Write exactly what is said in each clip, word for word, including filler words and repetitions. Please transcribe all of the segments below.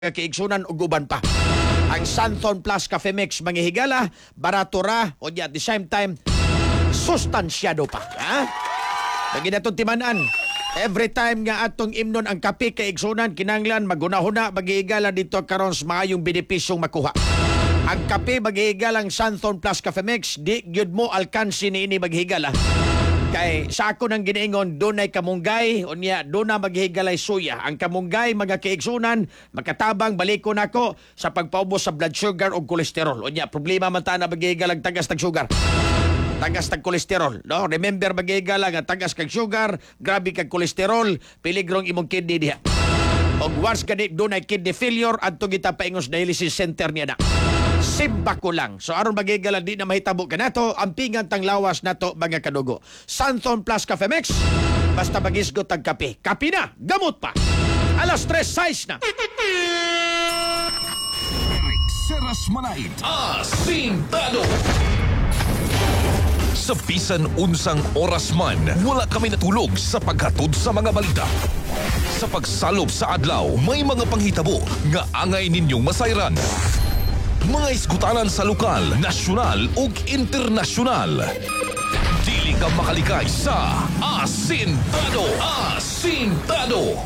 kiigsunan ug uban pa. Ang Santon Plus Cafe Mix manghihigala, barato ra, o at the same time, sustansyado pa. Ha? Lagi na itong timanan. Every time nga atong imnon ang kape kaigsunan, kinanglan, magunahuna, maghihigala dito karon sa maayong benepisyong makuha. Ang kape maghihigalang Santon Plus Cafe Mix, di gyud mo alkansi ni ini maghihigala. Kay sa ako nang giniingon, doon ay kamunggay, o niya, doon na maghihigalay suya. Ang kamunggay, mga kiigsunan, makatabang, balikon ako sa pagpaubos sa blood sugar o kolesterol. O niya, problema man ta na maghihigalang tagas tag sugar. Tagas tag kolesterol. No? Remember, maghihigalang ang tagas kag sugar, grabe kag kolesterol, piligrong imong kidney diha. O once gani, doon ay kidney failure, at kita paingos dialysis center niya na. Simba ko lang. So aron magigalan di na mahitabo ka nato, ang pingan tang lawas nato mga kadugo. Santon Plus Cafe Mix, basta magisgot ang kape. Kape na, gamot pa. Alas tres sais na. Seras Manait, Asintado. Sa bisan unsang oras man, wala kami natulog sa paghatod sa mga balita. Sa pagsalob sa adlaw, may mga panghitabo nga angay ninyong masayran. Mga isgutanan sa lokal, nasyonal ug internasyonal. Dili ka makalikay sa Asintado. Asintado.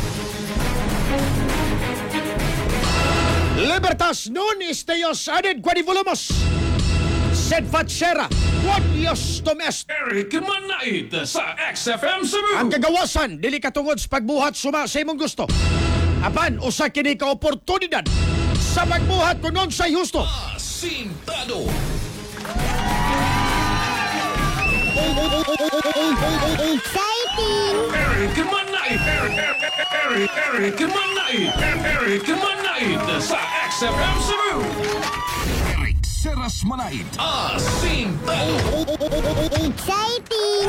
Libertas nun isteyos anid quadivulumos. Sed facera, quadios tomest. Eric Manait sa X F M Cebu. Ang kagawasan, dili katungod sa pagbuhat suma sa imong gusto. Apan, usa kini ka oportunidad sa pagbuhat kung nun sa'y husto. Asintado. Exciting! Eric Manait. Eric, Eric Manait. Eric Manait sa X F M Cebu. Eric Seras Manait, Asintado. Exciting!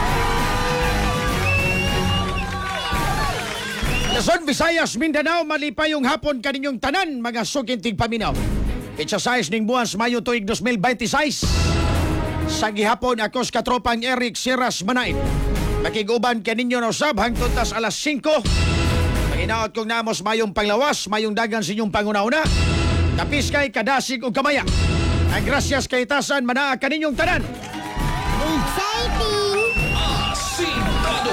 Luzon, Visayas, Mindanao, malipayong hapon kaninyong tanan, mga sukintig paminaw. Exercise ning buwan sa Mayo tuig two thousand twenty-six. Sa gihapon, ako sa katropang Eric Seras Manait. Makiguban kaninyo na usab hangtod tas alas singko. Maginaot kong namos mayong panglawas, mayong dagan sa inyong pangunauna. Kapiskay, kadasig o kamaya. Ang grasyas kay tasan, manaa kaninyong tanan. Exciting! Asintado.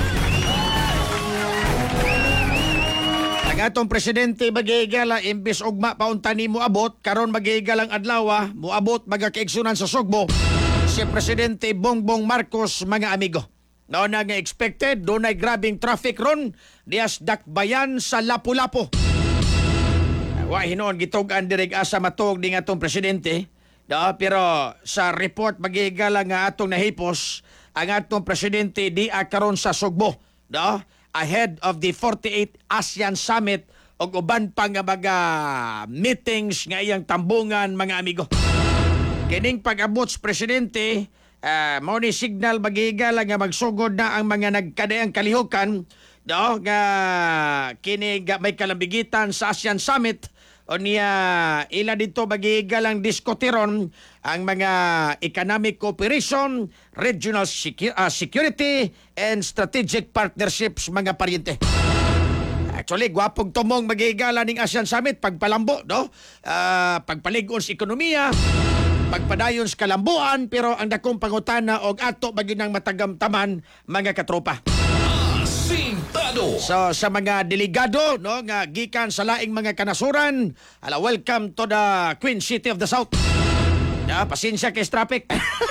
Ang atong presidente magigala imbis ugma paunta ni moabot karon magigalang adlaw moabot magakaigsunan sa Sugbo si Presidente Bongbong Marcos, mga amigo. Noon na nga expected, doon ay grabing traffic ron dias dakbayan sa Lapu-Lapu. Wa hinoon gitugan direk asa matog ning atong presidente. Da, pero sa report magigala nga atong nahipos ang atong presidente di karon sa Sugbo. Da, ahead of the forty-eighth ASEAN Summit o uban pa nga mga meetings nga iyang tambungan, mga amigo. Kining pag-abot sa presidente, uh, mao ni signal magigala nga magsugod na ang mga nagkadaang kalihukan do nga kini nga may kalambigitan sa ASEAN Summit o niya ila dito magigalang diskutiron ang mga economic cooperation, regional secu- uh, security, and strategic partnerships, mga paryente. Actually, gwapong tumong magigala ning ASEAN Summit, pagpalambo, no? Uh, pagpaligon sa ekonomiya, pagpadayon sa kalambuan, pero ang dakong pangutana og ato bagyong matagamtaman, mga katropa. Asintado. So sa mga delegado no nga gikan sa laing mga kanasuran, ala welcome to the Queen City of the South. Ya, pasensya kay traffic.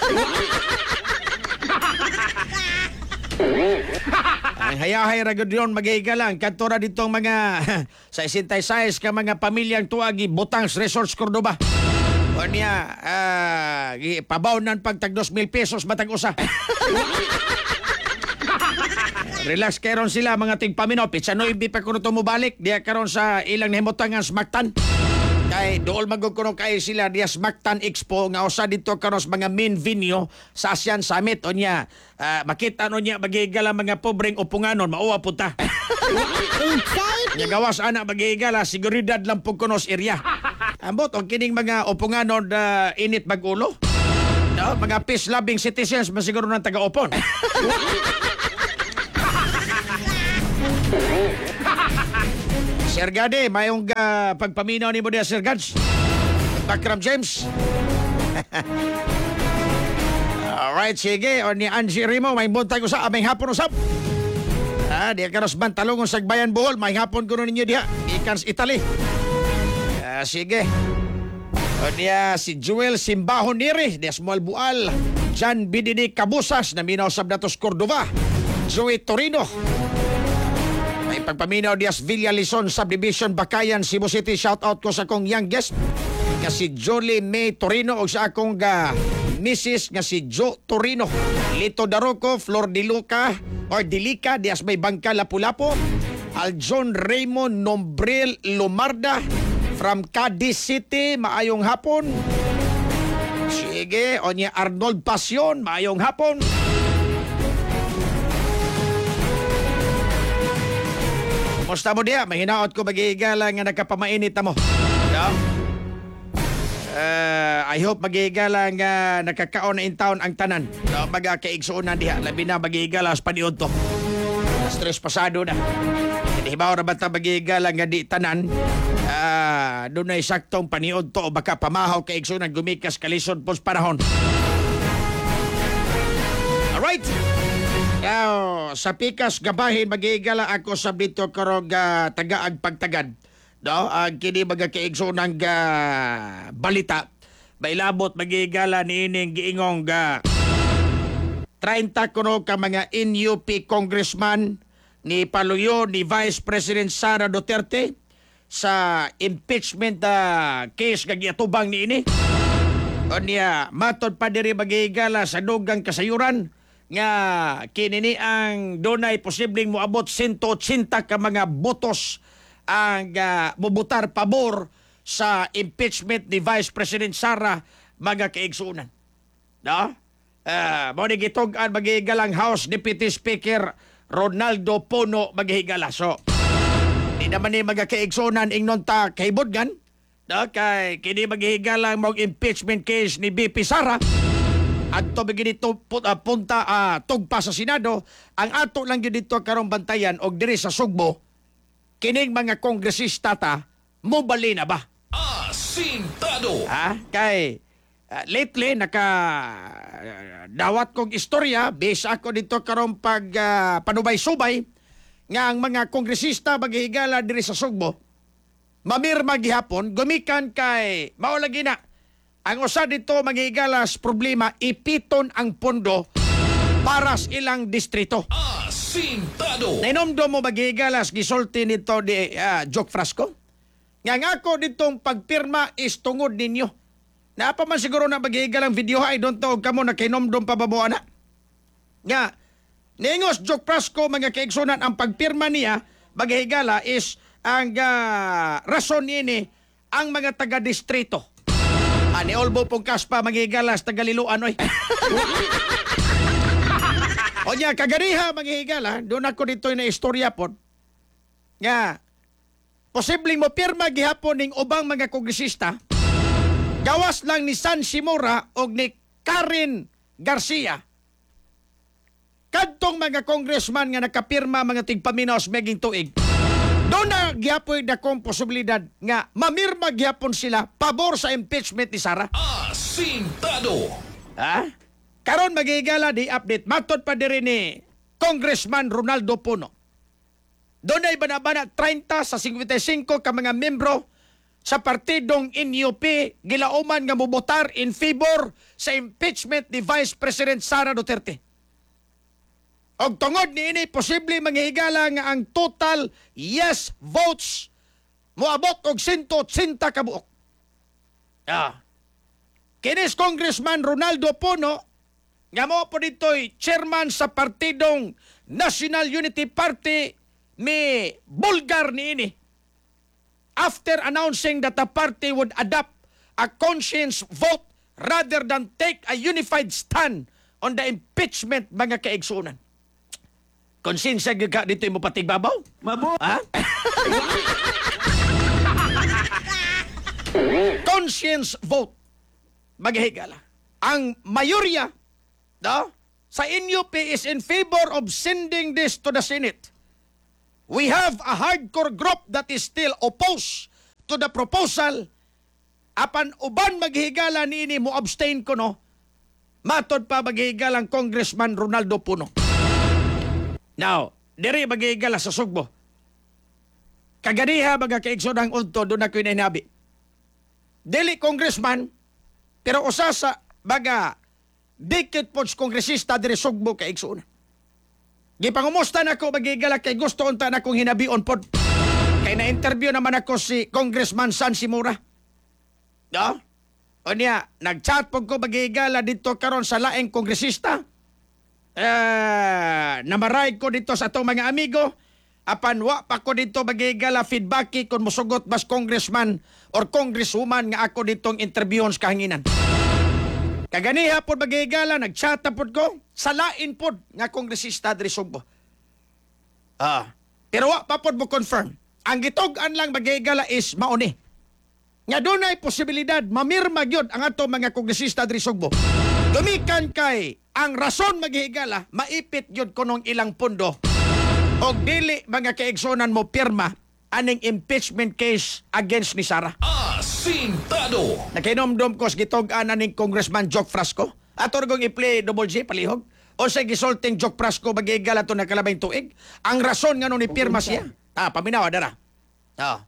Ang hayahay ra gud yon magigalang kadto ra ditong mga sa sixty-six ka mga pamilyang tuagi Butangs Resorts Cordoba. O niya, uh, pabawnan pag tag two mil pesos matag usa. Relax karon sila mga tigpaminaw. Pizza Noibi pa kuno tumubalik. Diya karon sa ilang nahimutangan Smaktan. Kay dool magkukuno kay sila diya Smaktan Expo nga usa dito karon sa mga main venue sa ASEAN Summit. O niya, uh, makita no niya magigala mga pobreng upunganon. Mauwa punta. Nya gawas ana magigala seguridad lang pug kuno sa area. Ambot og kining mga upunganon uh, init mag-ulo. No, mga peace-loving citizens masiguro nang taga-upon. Sir Gade, mayong uh, pagpaminaw ni mo diya, Sir Gads. Bakram James. Alright, sige. O ni Angie Rimo, may buntag usap, may hapon usap. Ah, di ka ras bantalong sa Bayan Bohol, may hapon ko ninyo diha. Ikans Italy. Ah, sige. O niya si Joel Simbahon Neri, di Asmual Bual. Jan Bidini Cabusas, na minaw sa Datos Cordova. Joey Torino. May pagpaminaw dias Villa Lison Subdivision Bakayan, Cebu City. Shout out ko sa akong young guest nga si Jolie May Torino o sa akong uh, Missus nga si Joe Torino. Lito Daroco, Flor de Luca or Dilica, dias may Bangka Lapu-Lapu. Aljon Raymond Nombril Lumarda from Cadiz City, maayong hapon. Sige, o niya Arnold Pasyon, maayong hapon. Musta mo diya? Mahinaot ko mag-iigala nga nagkapamainit na mo. No? Uh, I hope mag-iigala nga nakakaon na in town ang tanan. No? Magkakaigsuunan diha. Labi na mag-iigala sa paniod to. Stress pasado na. Hindi ba oras ba ita mag-iigala nga di tanan? Uh, doon na saktong paniod to o baka pamahaw kaigsuunan gumikas kalison pos panahon. Alright! Now, sa pikas gabahin magigala ako sa dito karong uh, tagaag pagtagad. No, ang kini magakaigsunan nga balita. Bailabot magigala ni ining giingong ga thirty kuno ka mga N U P congressman ni paluyo ni Vice President Sara Duterte sa impeachment uh, case nga giatubang ni ini. O niya, matod pa diri magigala sa dugang kasayuran nga kinini ang dunay posibleng moabot one hundred eighty ka mga botos ang uh, mubutar pabor sa impeachment ni Vice President Sara mga kaigsuunan. No? Uh, mo ni gitug-an maghigalang House Deputy Speaker Ronaldo Pono maghigala. So, di naman ni mga kaigsuunan ingnon ta kahibudgan. No? Kay kini maghigalang mong impeachment case ni B P Sara. At to begin dito uh, punta uh, tugpa sa Senado, ang ato lang yun dito karong bantayan o diri sa Sugbo, kining mga kongresista ta, mobali na ba? Asintado! Ha? Kay, uh, lately, naka uh, dawat kong istorya, base ako dito karong pag uh, panubay-subay, nga ang mga kongresista maghihigala diri sa Sugbo, mamirma gihapon, gumikan kay, maulagi na, ang usa dito maghigalas problema ipiton ang pondo para sa ilang distrito. Asintado! Nainomdo mo maghigalas gisulti nito di uh, Joke Frasco. Nga nga ako ditong pagpirma is tungod ninyo. Naapa man siguro na maghigalang video ay doon to kamo na kainomdom pababuan na. Nga, ningos Joke Frasco mga kaigsunan ang pagpirma niya maghigala is ang uh, rason ini ang mga taga-distrito. Ani Olbo pong kaspa maghigalas tagaliluan oy. O niya kagariha maghigala, doon ako dito na istorya po. Nga posibleng mo pirma gihapon ning ubang mga kongresista. Gawas lang ni San Simora o ni Karen Garcia. Kadtong mga congressman nga nakapirma mga tigpaminaw sa meging tuig. Doon na gihapon na kong posibilidad nga mamirma gihapon sila pabor sa impeachment ni Sara. Asintado! Ha? Karon magigala di update. Matod pa diri ni Congressman Ronaldo Puno. Doon ay banabana thirty sa fifty-five ka mga membro sa partidong N U P gilauman nga mubotar in favor sa impeachment ni Vice President Sara Duterte. Og tungod ni ini posible manghigala nga ang total yes votes moabot og one hundred eighty ka buok. Ah. Kinis Congressman Ronaldo Puno nga mo po dito'y chairman sa partidong National Unity Party ni Bulgar ni ini. After announcing that the party would adopt a conscience vote rather than take a unified stand on the impeachment mga kaigsunan. Konsensya ka dito mo patigbabaw? Mabo. Ha? Conscience vote. Maghigala. Ang mayorya no, sa N U P is in favor of sending this to the Senate. we have a hardcore group that is still opposed to the proposal. Apan uban maghigala niini mo abstain ko no. Matod pa maghigalang Congressman Ronaldo Puno. Now, diri maghigala sa Sugbo. Kaganiha mga kaigsunang unto doon na ko inainabi. Dili congressman, pero usasa baga dikit po kongresista diri Sugbo kaigsunan. Gipangumusta na ko magigala kay gusto unta na kong hinabion pod. Kay na-interview naman ako si Congressman San Simura. No? O niya, nag-chat po ko magigala dito karon sa laing kongresista. Uh, namaray ko dito sa atong mga amigo. Apan wa pa ko dito magigala feedbacki kung musugot bas congressman or congresswoman nga ako ditong interviewon sa kahanginan. Kaganiha po magigala, nag-chat po ko, salain po nga kongresista diri Sugbo. Ah, pero wa pa po mo confirm. Ang gitog-an lang magigala is mauni. Nga doon ay posibilidad mamirma gyud ang ato mga kongresista diri Sugbo. Dumikan kay ang rason maghigala, maipit gyud kunong ilang pundo. Og dili mga kaigsonan mo pirma aning impeachment case against ni Sara. Asintado. Nakinomdom ko sa gitog-an aning Congressman Jock Frasco. Ato rin kong i-play double J palihog. O sa gisulting Jock Frasco magigala to na kalabay tuig. Ang rason nga nun ni pirma siya. Ah, paminawa dara. Ah.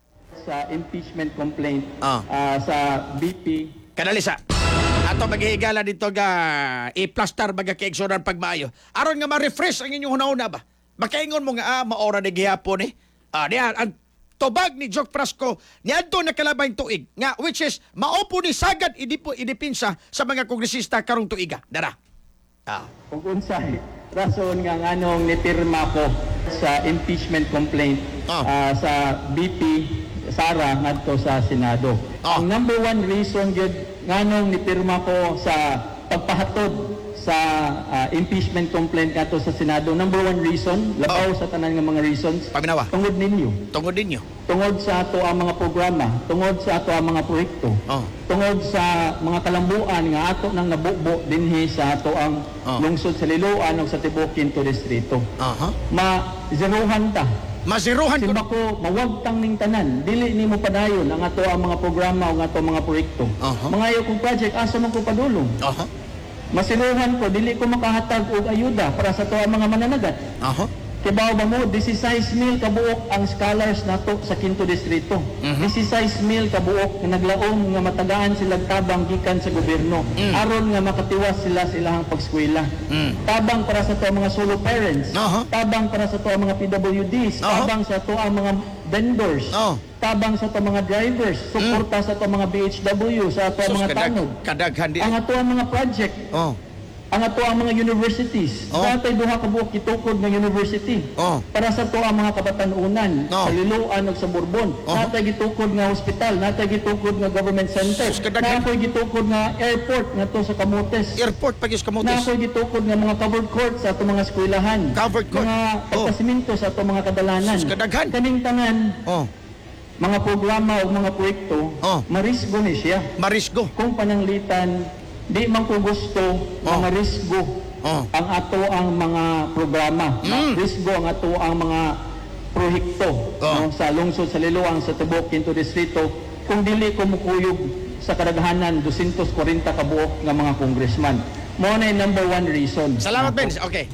Sa impeachment complaint Ah. ah, sa B P. Kanalisa. Ato maghihigala dito ga i-plaster baga kaigsonan pagmaayo. Aron nga ma-refresh ang inyong hunauna ba? Makaingon mo nga, ah, maora na gihapon eh. Ah, diyan, ang tubag ni Jock Frasco, niadto na kalabay tuig. Nga, which is, maupo ni sagad idipo, idipinsa sa mga kongresista karong tuiga. Dara. Ah. Kung unsay rason nga nganong nipirma ko sa impeachment complaint Ah. ah, sa B P Sara ngadto sa Senado. Ah. Ang number one reason gyud nganong nipirma ko sa pagpahatod sa ah, impeachment complaint ngadto sa Senado, number one reason, labaw sa tanan nga mga reasons, Paminawa. tungod ninyo. Tungod ninyo. Tungod sa ato ang mga programa, tungod sa ato ang mga proyekto, Oh. tungod sa mga kalambuan nga ato nang nabubo dinhi sa ato ang Oh. lungsod sa Liloan ug sa tibuok Quinto Distrito. Aha. Ma-zerohan ta. Masiruhan ko. Simba ko mawagtang ning tanan, dili nimo padayon ang ato ang mga programa ug ato ang mga proyekto. Aha. Mga ayo kong project asa man ko padulong. Aha. Masiluhan ko dili ko makahatag og ayuda para sa ato ang mga mananagat. Aha. Kibaw ba mo, sixty-six mil kabuok ang scholars nato sa Quinto Distrito. sixty-six mil kabuok nga naglaom nga matagaan sila tabang gikan sa gobyerno. Aron nga makatiwas sila sa ilang pagskwela. Tabang para sa to mga solo parents. Aha. Tabang para sa to mga P W Ds. Aha. Tabang sa to ang mga vendors. Oh. Tabang sa to mga drivers. Suporta sa to mga B H W, sa to Sus, mga kadag, tanod. kadaghan di. Ang ato ang mga project. Oh. Ang ato ang mga universities. Oh. Natay duha ka buok gitukod nga university. Oh. Para sa to ang mga kabatanunan Oh. sa Liloan ug sa Bourbon. Oh. Natay gitukod nga hospital, natay gitukod nga government center. Sus, kadaghan. Natay gitukod nga airport nga to sa Camotes. Airport pagis kamotes. Natay gitukod nga mga covered court sa ato mga eskwelahan. Covered court. Mga Oh. pagpasimento sa ato mga kadalanan. Sus, kadaghan. Kaning tanan Oh. mga programa o mga proyekto, Oh. marisgo ni siya. Marisgo. Kung pananglitan, di man ko gusto Oh. mga risgo Oh. ang ato ang mga programa. Mm. Risgo ang ato ang mga proyekto Oh. no, sa lungsod sa Liloang sa tibuok Quinto Distrito kung dili ko mukuyog sa kadaghanan two hundred forty ka buok nga mga congressman. Mao na yung number one reason. Salamat, Nako. Ben. Okay.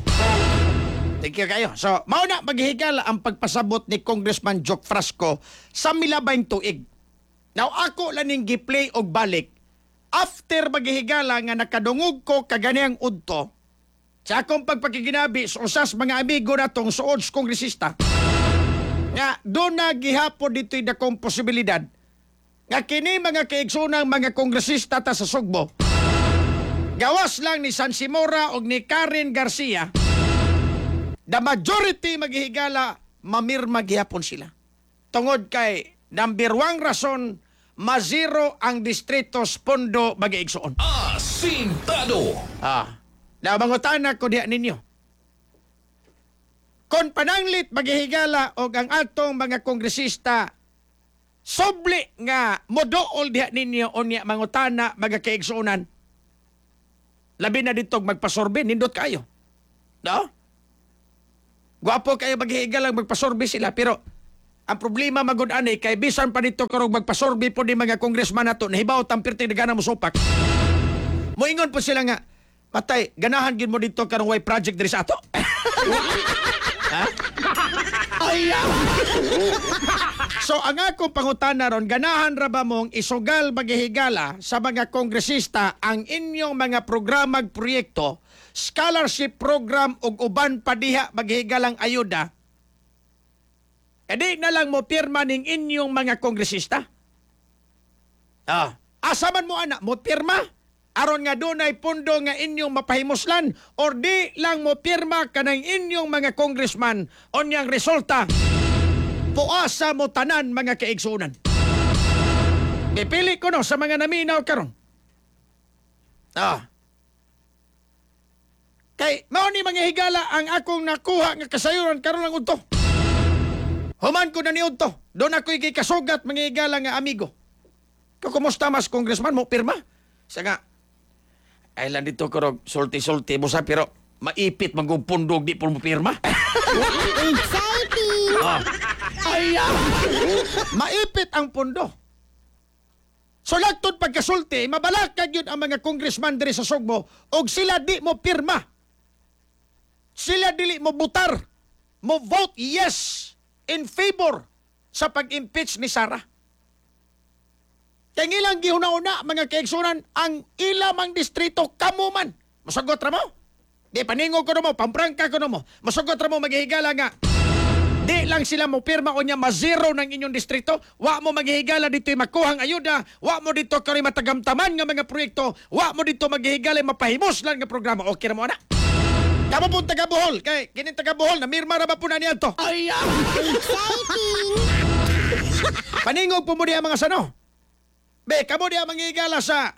Thank you kayo. So, mauna maghihigala ang pagpasabot ni Congressman Jock Frasco sa milabayng tuig. Now, ako laning giplay og balik after maghihigala nga nakadungog ko kaganiyang udto sa akong pagpakiginabi sa usas mga amigo natong suod sa kongresista nga doon na gihapon dito'y dakong posibilidad nga kini mga kaigsunang mga kongresista ta sa Sugbo gawas lang ni San Simora o ni Karen Garcia, the majority maghihigala, mamirma gihapon sila. Tungod kay number one rason, mazero ang distritos pondo mag-iigsoon. Asintado. Ah, nabangutan ko diya ninyo. Kon pananglit maghihigala og ang atong mga kongresista, sobli nga modool diha ninyo o niya mangutana magakaigsuunan. Labi na ditog magpasorbe, nindot kayo. No? Gwapo kayo maghihigalang magpasorbi sila, pero ang problema magud ani kay bisan pa dito karong magpasorbi po ni mga congressman nato nahibaw tampirti na mo supak. Moingon po sila nga, patay, ganahan gid mo dito karong way project diri sa ato. Ha? Ay, ah. So ang akong pangutana ron, ganahan ra ba mong isugal maghihigala sa mga kongresista ang inyong mga programag proyekto, scholarship program ug uban pa diha maghihigalang ayuda? Edi na lang mo pirma ning inyong mga kongresista? Ah, asa man mo ana mo pirma? Aron nga dunay pundo nga inyong mapahimuslan or di lang mo pirma kanang inyong mga congressman onyang resulta puasa mo tanan mga kaigsunan. Pipili ko no sa mga naminaw karon. Ah. Kay mao ni mga higala ang akong nakuha nga kasayuran karon lang udto. Human ko na ni udto. Doon ako ikikasugat mga higala nga amigo. Kumusta mas congressman mo pirma? Sa nga ay lang dito karog sulti-sulti mo sa pero maipit magpundog di po mo pirma. Exciting! Ah. Ay, ah. Maipit ang pundo. So lagtod pagkasulti, mabalakad yun ang mga congressman diri sa Sugbo og sila di mo pirma. Sila dili mo butar. Mo vote yes in favor sa pag-impeach ni Sara. Kaya ilang gihuna-una, mga kaigsunan, ang ilamang distrito kamuman. Masagot ra mo? Di, paningog ko na mo, pamprangka ko na mo. Masagot ra mo, maghihigala nga. Di lang sila mo pirma o niya ma-zero ng inyong distrito. Wa mo maghihigala dito yung makuhang ayuda. Wa mo dito kari matagamtaman nga mga proyekto. Wa mo dito maghihigala yung mapahimos lang nga programa. Okay na mo na? Kamu po taga Bohol. Kay, kini taga Bohol, namirma ra ba po na niyan to? Ay, ah! Exciting! Paningog po mo diya mga sano. Be, kamo diya manghihigala sa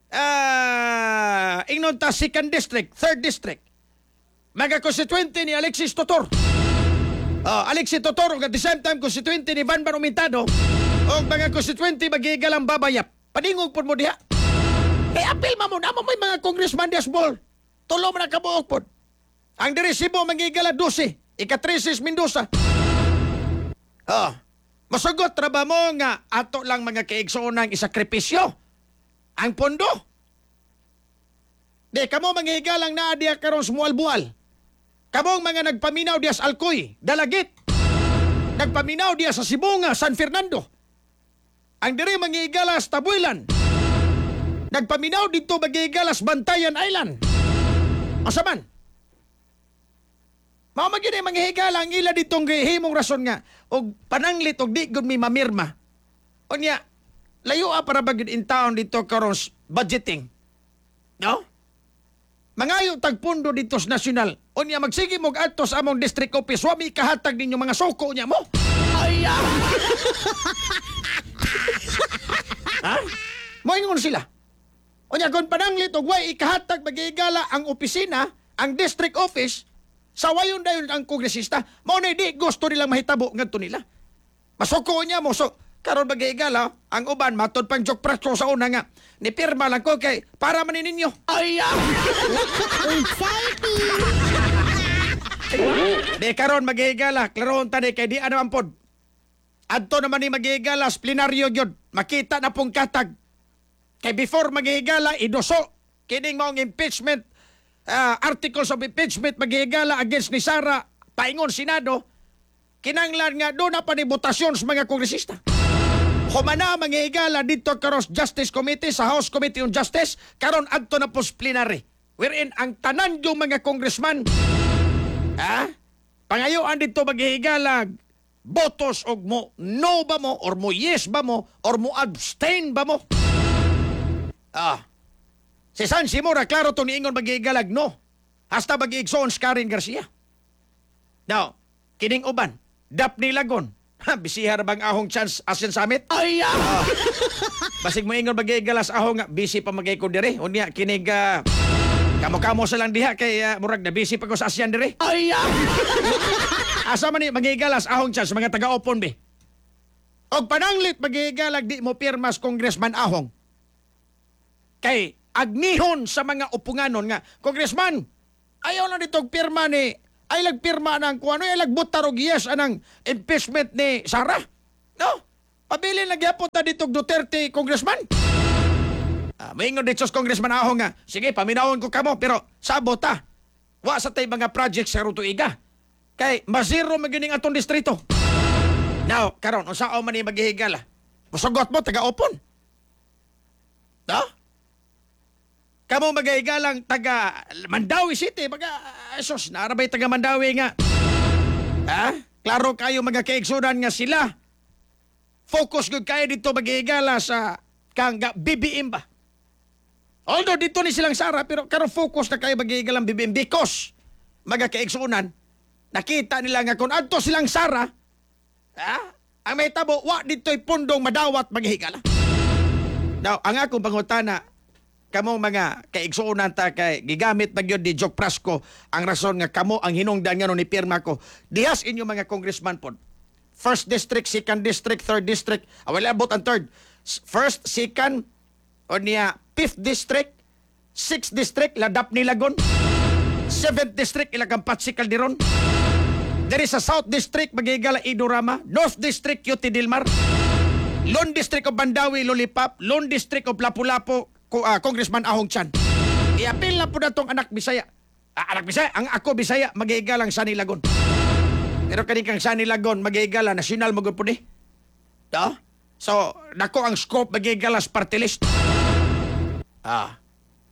uh, ingnon ta second district, third district. Mga constituente ni Alexis Totor. Uh, Alexis Totor, at the same time, constituente ni Van Barumintado. O mga constituente maghihigalang babayap. Paningog po mo diya. Eh, apil ma mo na mo may mga congressman diya ball. Tulo mo na kabuok po. Ang diresibo manghihigala twelve. Ika-Tresis Mendoza. Ah. Masugot ra ba mo nga ato lang mga kaigsoonang isakripisyo ang pondo? Di, kamo manghihigalang naa diya karon sumual-bual. Kamong mga nagpaminaw diya sa Alcoy, Dalagit. Nagpaminaw diya sa Sibunga, San Fernando. Ang diri manghihigalas Tabuilan. Nagpaminaw dito maghihigalas Bantayan Island. Asaman? Mao magyud ay manghihigala ang ila ditong gihimong rason nga og pananglit og di gud mi mamirma. Unya, layo a para bagid in town dito karon budgeting. No? Mangayo tagpundo dito sa nasyonal. Unya magsige mo adto sa among district office wa mi kahatag ninyo mga suko nya mo. Ay! Ah. Ha? Moingon sila. Unya kon pananglit og way ikahatag magigala ang opisina, ang district office sa wayon dayon ang kongresista, mao na di gusto nilang mahitabo ngadto nila. Masuko niya mo so karon magigala ang uban matod pang joke praso sa una nga ni pirma lang ko kay para man ninyo. Ay! Ah. Exciting! Di karon magigala, klaron ta di kay di ano ampod. Adto naman ni magigala plenaryo gyud, makita na pong katag. Kay before magigala idoso kining maong impeachment uh, articles of impeachment maghihigala against ni Sara paingon Senado, kinanglan nga doon na panibutasyon sa mga kongresista. Humana manghihigala dito karon Justice Committee sa House Committee on Justice karon adto na po plenary wherein ang tanan yung mga congressman ha pangayuan dito maghihigala botos og mo no ba mo or mo yes ba mo or mo abstain ba mo. Ah. Si San Simura, klaro itong niingon mag-iigalag, no? Hasta mag-iigsoon si Karen Garcia. Now, kining uban, dap ni Lagon. Ha, bisihar bang ahong chance Asian Summit? Ay, ah! Oh. Basig mo ingon mag-iigalas ahong nga, busy pa mag-iikon dire. Unya, kinig, uh, kamo-kamo sa lang diha, kay uh, murag na busy pa ko sa Asian dire. Ay, ah! Asa man ni mag-iigalas ahong chance, mga taga-opon, be. Og pananglit mag-iigalag di mo pirmas Congressman Ahong. Kay agnihon sa mga upunganon nga, Congressman, ayaw na dito pirma ni ay lagpirma ng kuano ay lagbot tarog yes anang impeachment ni Sara. No? Pabili nagyapon ta dito Duterte congressman. Ah, maingon dito sa congressman Ahong nga, sige, paminawon ko kamo pero sabot ta. Wa sa tay mga project sa Rutuiga. Kay mazero magining atong distrito. Now, karon unsao man ni maghihigala? Musugot mo taga-opon. No? Kamo maghihigalang taga Mandawi City, baga esos narabay taga Mandawi nga. Ha? Klaro kayo magakaigsunan nga sila. Focus gud kayo dito maghihigala sa kang B B M ba? Although dito ni silang Sara, pero karon focus na kayo magigalang B B M because magakaigsunan, nakita nila nga kung adto silang Sara, ha? Ang may tabo, wa dito'y pundong madawat maghigala. Now, ang akong pangutana, kamo mga kaigsunan ta kay gigamit na gyud ni Jok Prasco ang rason nga kamo ang hinungdan nga ni pirma ko. Dihas inyo mga congressman pod. First district, second district, third district, ah, wala abot ang third. First, second, o niya fifth district, sixth district, Ladap Nilagon, seventh district, Ilagang Patsikal Diron. There is a south district, Magigala Idorama, north district, Yuti Dilmar, Lone district of Bandawi, Lolipap, Lone district of Lapu-Lapu, uh, Congressman Ahong Chan. I-apil na po na tong anak Bisaya. Ah, anak Bisaya, ang ako Bisaya, Magigalang Sanilagon. Pero kanikang Sanilagon, Magigala, national mo po ni. No? So, nako ang scope, Magigalas party list. Ah.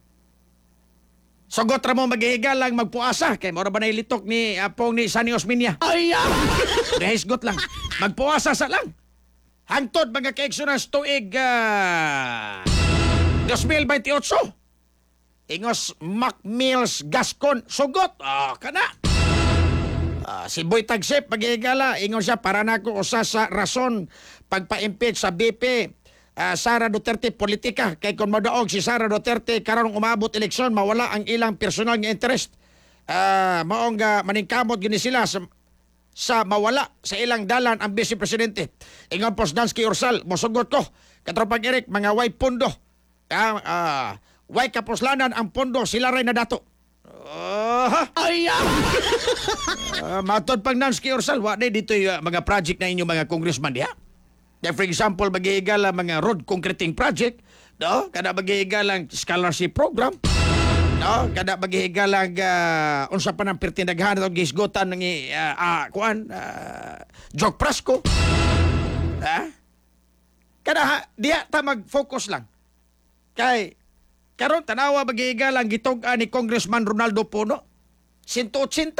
Sugot ra mo maghihigalang magpuasa kay mora ba na ilitok ni apong ni Sani Osminia. Ay! Nahisgot lang. Magpuasa sa lang. Hangtod mga kaigsunas tuig uh, twenty twenty-eight. Ingos Macmills Gascon sugot. Ah, kana. Ah, si Boy Tagsip maghihigala ingon siya para nako usa sa rason pagpa-impeach sa B P Uh, Sara Duterte politika kay kung madaog si Sara Duterte karon umabot eleksyon mawala ang ilang personal nga interest. Uh, maong uh, maningkamot gini sila sa, sa mawala sa ilang dalan ang Vice Presidente. Ingon Posdansky Ursal, mosugot ko katropang Eric mga way pondo. Uh, uh, way kapuslanan ang pondo sila ray na dato. Uh, ay uh, matod pang Nansky Ursal wa day dito uh, mga project na inyo mga congressman diha. Yeah, for example, mag-iigala mga road concreting project, no? Kada mag-iigala scholarship program, no? Kada mag-iigala uh, unsa pa ng pertinaghan o gisgotan ng uh, uh, kuan uh, Jok Prasco. Ha? Kada ha, diya ta mag-focus lang. Kay karon tanawa mag-iigala ang gitug-an ni Congressman Ronaldo Puno, one eighty.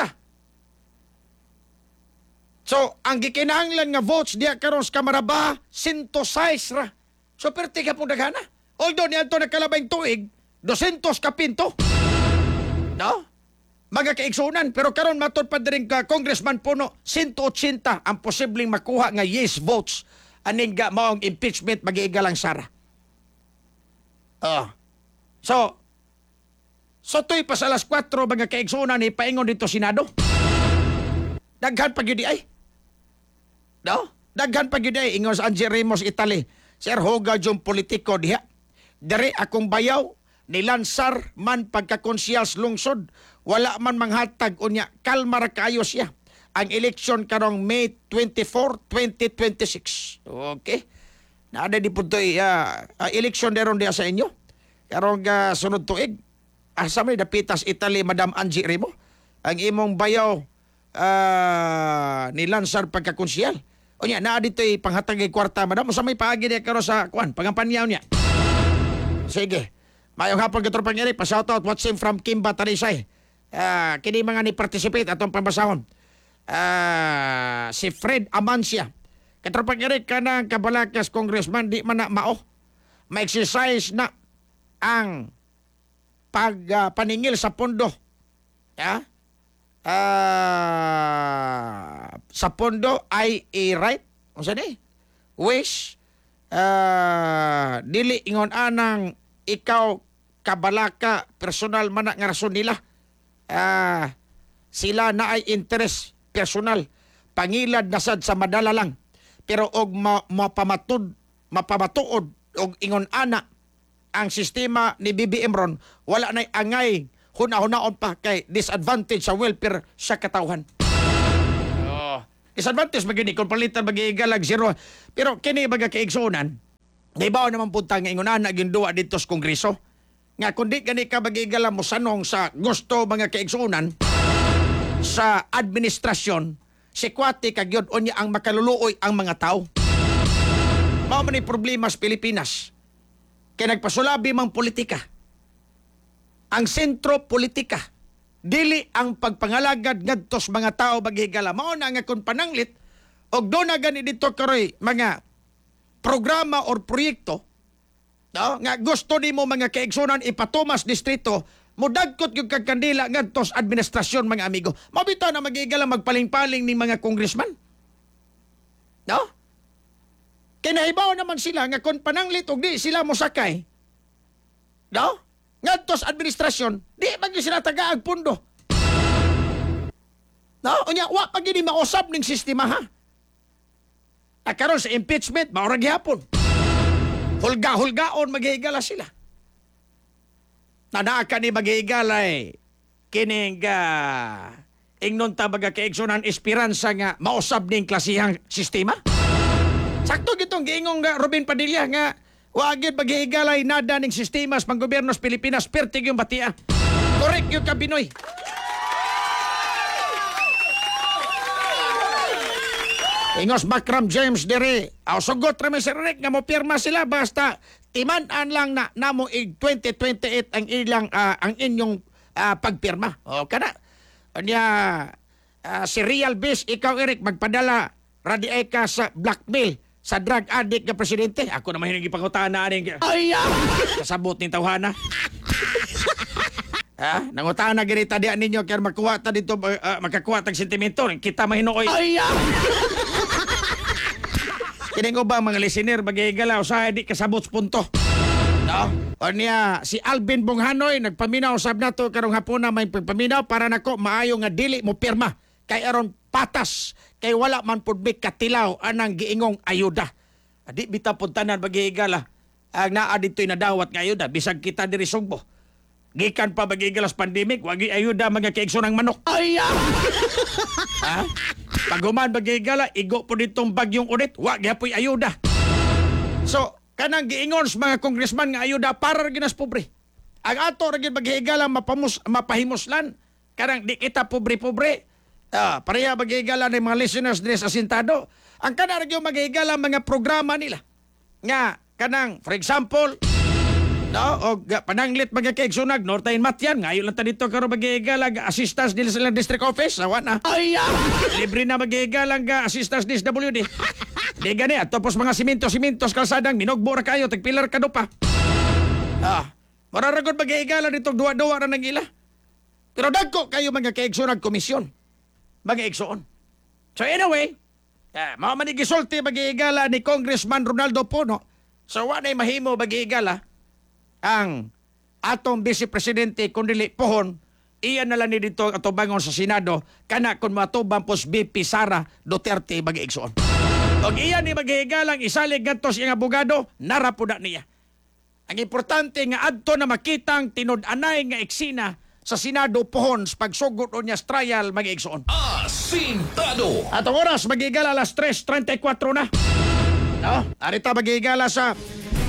So, ang gikinahanglan nga votes diya karon sa Kamara ba, one oh six ra. So, perti ka pong daghana. Although, niyan to nagkalabay tuig, two hundred ka pinto. No? Mga kaigsunan. Pero karon matod pa din ka, Congressman Puno, one eighty ang posibleng makuha nga yes votes aning ga maong impeachment mag-iigalang Sara. Oh. So, so to'y pa sa alas four mga kaigsunan ni paingon dito Senado. Daghan pa gyud di ay. No? Daghan pa gyud ay ingon sa Angie Ramos Italy. Sir hoga jung politiko diha. Dere akong bayaw nilansar man pagka-konsyals lungsod. Wala man manghatag unya kalma ra kayo siya. Ang eleksyon karong May twenty-fourth, twenty twenty-six. Okay? Naada di puntoy uh, uh, eleksyon deron diha sa inyo. Karong uh, sunod tuig. Asa may dapitas Italy Madam Angie Ramos. Ang imong bayaw uh, nilansar pagka-konsyal. O niya, naa dito'y panghatagay kwarta, madam. Sa may paagi niya karon sa, kuan, pangampanyaw niya. Sige. Mayong hapon ka tropang Eric, pa-shoutout, watching from Kimba, Tarisay. Uh, kini mga ni-participate atong pambasahon. Uh, si Fred Amancia. Katropang Eric ka ng Kabalakas Congressman, di man na mao. Ma-exercise na ang pagpaningil uh, sa pondo. Ya? Uh, sa pondo ay i-right o sa di wish uh, dili ingon anang ikaw kabalaka personal man nga rason nila uh, sila na ay interest personal pangilad nasad sa madala lang pero og ma- mapamatud mapamatuod og ingon ana ang sistema ni B B M ron wala nay angay huna-hunaon pa kay disadvantage sa welfare sa katawhan. Oh, disadvantage magini kung palitan mag-iigalag zero. Pero kini baga kaigsunan, naibaw naman punta nga ingunan na ginduwa dito sa Kongreso. Nga kundi gani ka mag-iigala mo sanong sa gusto mga kaigsunan sa administrasyon, si Kwate kagyod unya ang makaluluoy ang mga tao. Mao man ni problema sa Pilipinas. Kaya nagpasulabi mang politika. Ang sentro politika. Dili ang pagpangalagad ngadto sa mga tao maghigala. Mao na nga kung pananglit og do na gani dito karoy mga programa or proyekto, no, nga gusto nimo mga kaigsunan ipatumas distrito, mudagkot yung kagkandila ngadto sa administrasyon mga amigo. Mabitaw na magigala magpaling-paling ni mga congressman. No? Kinahibaw naman sila nga kung pananglit og di sila mosakay. No? Ngadto sa administrasyon, di magi sila tagaag pundo. No? Unya wa pa gini mausab ning sistema ha. Nakaroon sa impeachment, maurag hapon. Hulga-hulgaon maghihigala sila. Nanaka ni maghihigalay kining uh, ingnon tabaga kaigsunan esperansa nga mausab ning klasihang sistema. Sakto gitong giingong nga Robin Padilla nga wagid maghihigalay nada ning sistema sa panggobyerno sa Pilipinas pertig yung batia. Correct yung kabinoy. Ingos Bakram James diri. Aw sugot ra mi Sir Rick nga mo pirma sila basta timan-an lang na namo ig twenty twenty-eight ang ilang ah, ang inyong ah, pagpirma. O kana. Anya ah, si Real Biz ikaw Eric magpadala radi ay ka sa blackmail sa drug addict nga presidente. Ako naman hinagi pangutaan na aning ay kasabot ning tawhana. Ha? Nangutaan na ganita diyan ninyo kaya makuha ta dito uh, makakuha tag sentimento. Kita mahinuoy. Ay Kining ba mga listener magigalaw sa di kasabot sa punto. No? O niya, si Alvin Bonghanoy nagpaminaw sab nato karong hapon na may pagpaminaw para nako maayo nga dili mo pirma kay aron patas kay wala man pud mi katilaw anang giingong ayuda. Adi bita pud tanan magigala ang naa ditoy nadawat nga ayuda bisag kita diri Sugbo. Gikan pa magigalas pandemic, wagi ayuda mga kaigsunang manok. Ay! Ha? Paguman magigala, igo po ditong bagyong ulit, wagi apoy ayuda. So, kanang giingon sa mga congressman nga ayuda para ginas pobre. Ang ato rin magigala mapamus, mapahimuslan, kanang di kita pobre-pobre. Ah, pareha magigala ng mga listeners din sa sintado. Ang kanang rin magigala mga programa nila. Nga, kanang, for example, no, o pananglit mga kaigsunag, Nortain Matyan, ngayon lang ta dito karon magigalag assistance nila sa district office, awa na. Ay, libre na magigalang assistance D S W D. Di gani, at tapos mga siminto-simintos kalsadang, minugbo ra kayo, tagpilar ka do pa. Ah, mararagod magigalang dito, duwa-duwa ra nang ila. Pero dagko kayo mga kaigsunag komisyon, mga igsoon. So anyway, ah, mga manigisulti magigala ni Congressman Ronaldo Puno, so wanay mahimo magigala, ang atong Vice Presidente kundili pohon, iyan na lang ni dito atubangon sa Senado kana kung matubang pos B P Sara Duterte mag-iigsoon. Og iyan ni maghihigalang isalig ngadto sa iyang abogado, narapuda niya. Ang importante nga adto na makitang tinud-anay nga eksena sa Senado pohon sa pagsugod niya sa trial mag-iigsoon. Asintado! Atong oras maghihigala alas tres treinta-cuatro na. No? Arita maghihigala sa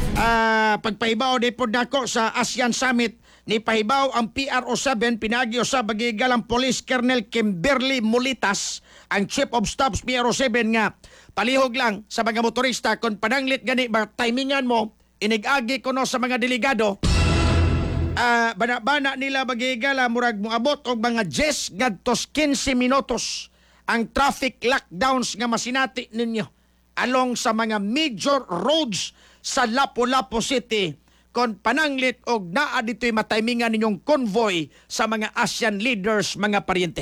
Uh, pagpahibaw di po nako sa ASEAN Summit ni pahibaw ang P R O seven pinagi sa bagigalang Police Colonel Kimberly Molitas ang Chief of Staff P R O seven nga palihog lang sa mga motorista kung pananglit gani ba timingan mo inigagi kuno sa mga delegado uh, bana-bana nila bagigala murag moabot og mga diyes ngadto quince minutos ang traffic lockdowns nga masinati ninyo along sa mga major roads sa Lapu-Lapu City kon pananglit og naa dito'y matimingan ninyong convoy sa mga ASEAN leaders, mga paryente.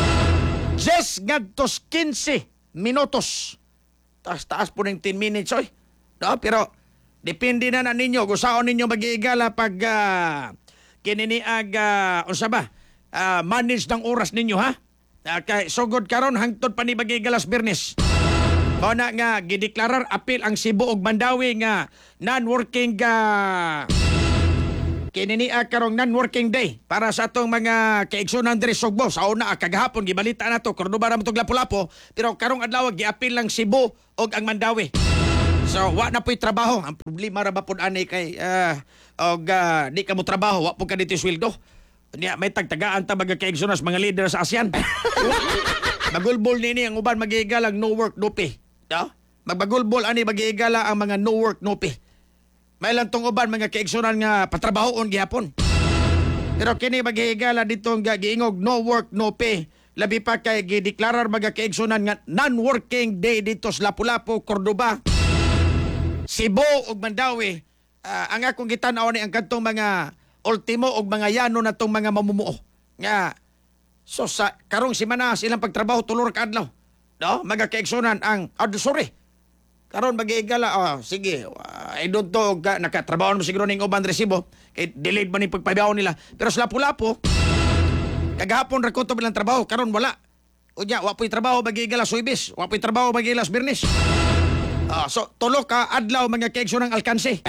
Just ngadtos quince minutos. Taas-taas po ng ten minutes, oy. No, pero depende na na ninyo kung saan ninyo mag-iigala pag uh, kininiag, uh, unsa ba, uh, manage ng oras ninyo, ha? Uh, kay sugod karon hangtod pa ni mag-iigalas Bernes. Bona nga gideklarar apil ang Cebu ug Mandawi nga non-working uh, kini niya karong non-working day para sa atong mga kaigsunan diri Sugbo. Sa una kagahapon gibalita na to Cordoba ra mo tong Lapu-Lapu, pero karong adlaw giapil lang Cebu og ang Mandawi. So wa na po'y trabaho. Ang problema ra ba pud ani kay uh, og uh, di ka mo trabaho, wa pud ka dito sweldo. Nya may tagtagaan ta mga kaigsunan sa mga leader sa ASEAN. Magulbol nini ang uban magihigalang no work no pay. No? Magbagulbol ani magihigala ang mga no work no pay. May lang tong uban mga kaigsunan nga patrabahoon gihapon. Pero kini maghihigala ditong giingog no work no pay. Labi pa kay gideklarar mga kaigsunan nga non-working day dito sa Lapu-Lapu, Cordoba, Cebu ug Mandawi. Uh, ang akong gitan-aw ni ang kadtong mga ultimo ug mga yano na tong mga mamumuo. Nga so sa karong semana silang pagtrabaho tulor ka adlaw. No, mga kaigsunan ang ad sorry. Karon magigala, oh, sige, uh, I don't know, ka, nakatrabaho mo siguro ng uban resibo, kay delayed man yung pagpabaho nila. Pero sa Lapu-Lapu, kagahapon rakoto bilang trabaho, karon wala. O niya, wapoy trabaho magigala Suibis, wapoy trabaho magigala Birnis. Uh, so, tulo ka adlaw mga kaigsunan ng alkansi.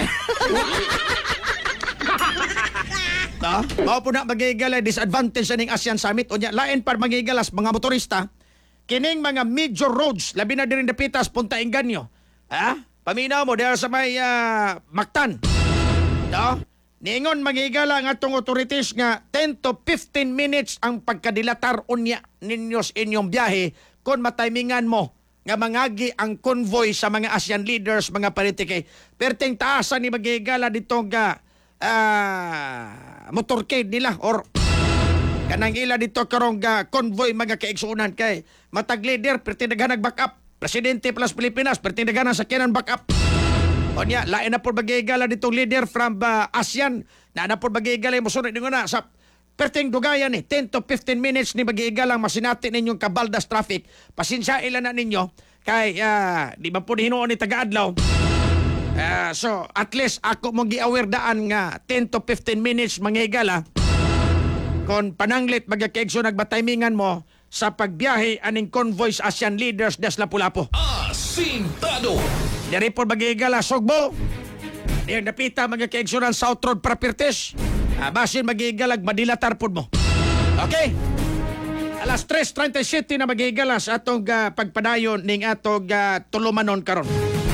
No? Mao po na magigala disadvantage sa ning ASEAN Summit. O niya, lain par magigalas mga motorista, kining mga major roads, labi na din dapitas, Punta Inganyo. Ha? Paminaw mo dahil sa may uh, Mactan. No? Niingon magigala ang atong authorities nga ten to fifteen minutes ang pagkadilatar unya ninyo sa inyong biyahe kung matimingan mo nga mangagi ang convoy sa mga ASEAN leaders, mga politike. Perting taasan ni magigala dito nga uh, motorcade nila or kanang ila dito karong ga convoy mga kaigsunan kay matag leader perting daghan nag-back up. Presidente plus Pilipinas perting daghan sa kinan back up. O niya, lain na po magigala ditong leader from uh, ASEAN na na po magigala mo sunod ninyo na sa perting dugayan ni ten to fifteen minutes ni magigalang masinati ninyong kabaldas traffic. Pasensya ila na ninyo kay uh, di ba po hinuon ni taga-adlaw. Uh, so at least ako mong gi-aware daan nga ten to fifteen minutes mangigala kon pananglit magakaigso nagbataymingan mo sa pagbiyahe aning convoy sa ASEAN leaders des Lapu-Lapu. Asintado. Dari po magigala Sugbo. Dari napita magakaigsunan South Road Properties. Ah, basin magigalag madilatar po mo. Okay? Alas tres thirty-seven na magigala sa atong uh, pagpadayon ning atong uh, tulumanon karon.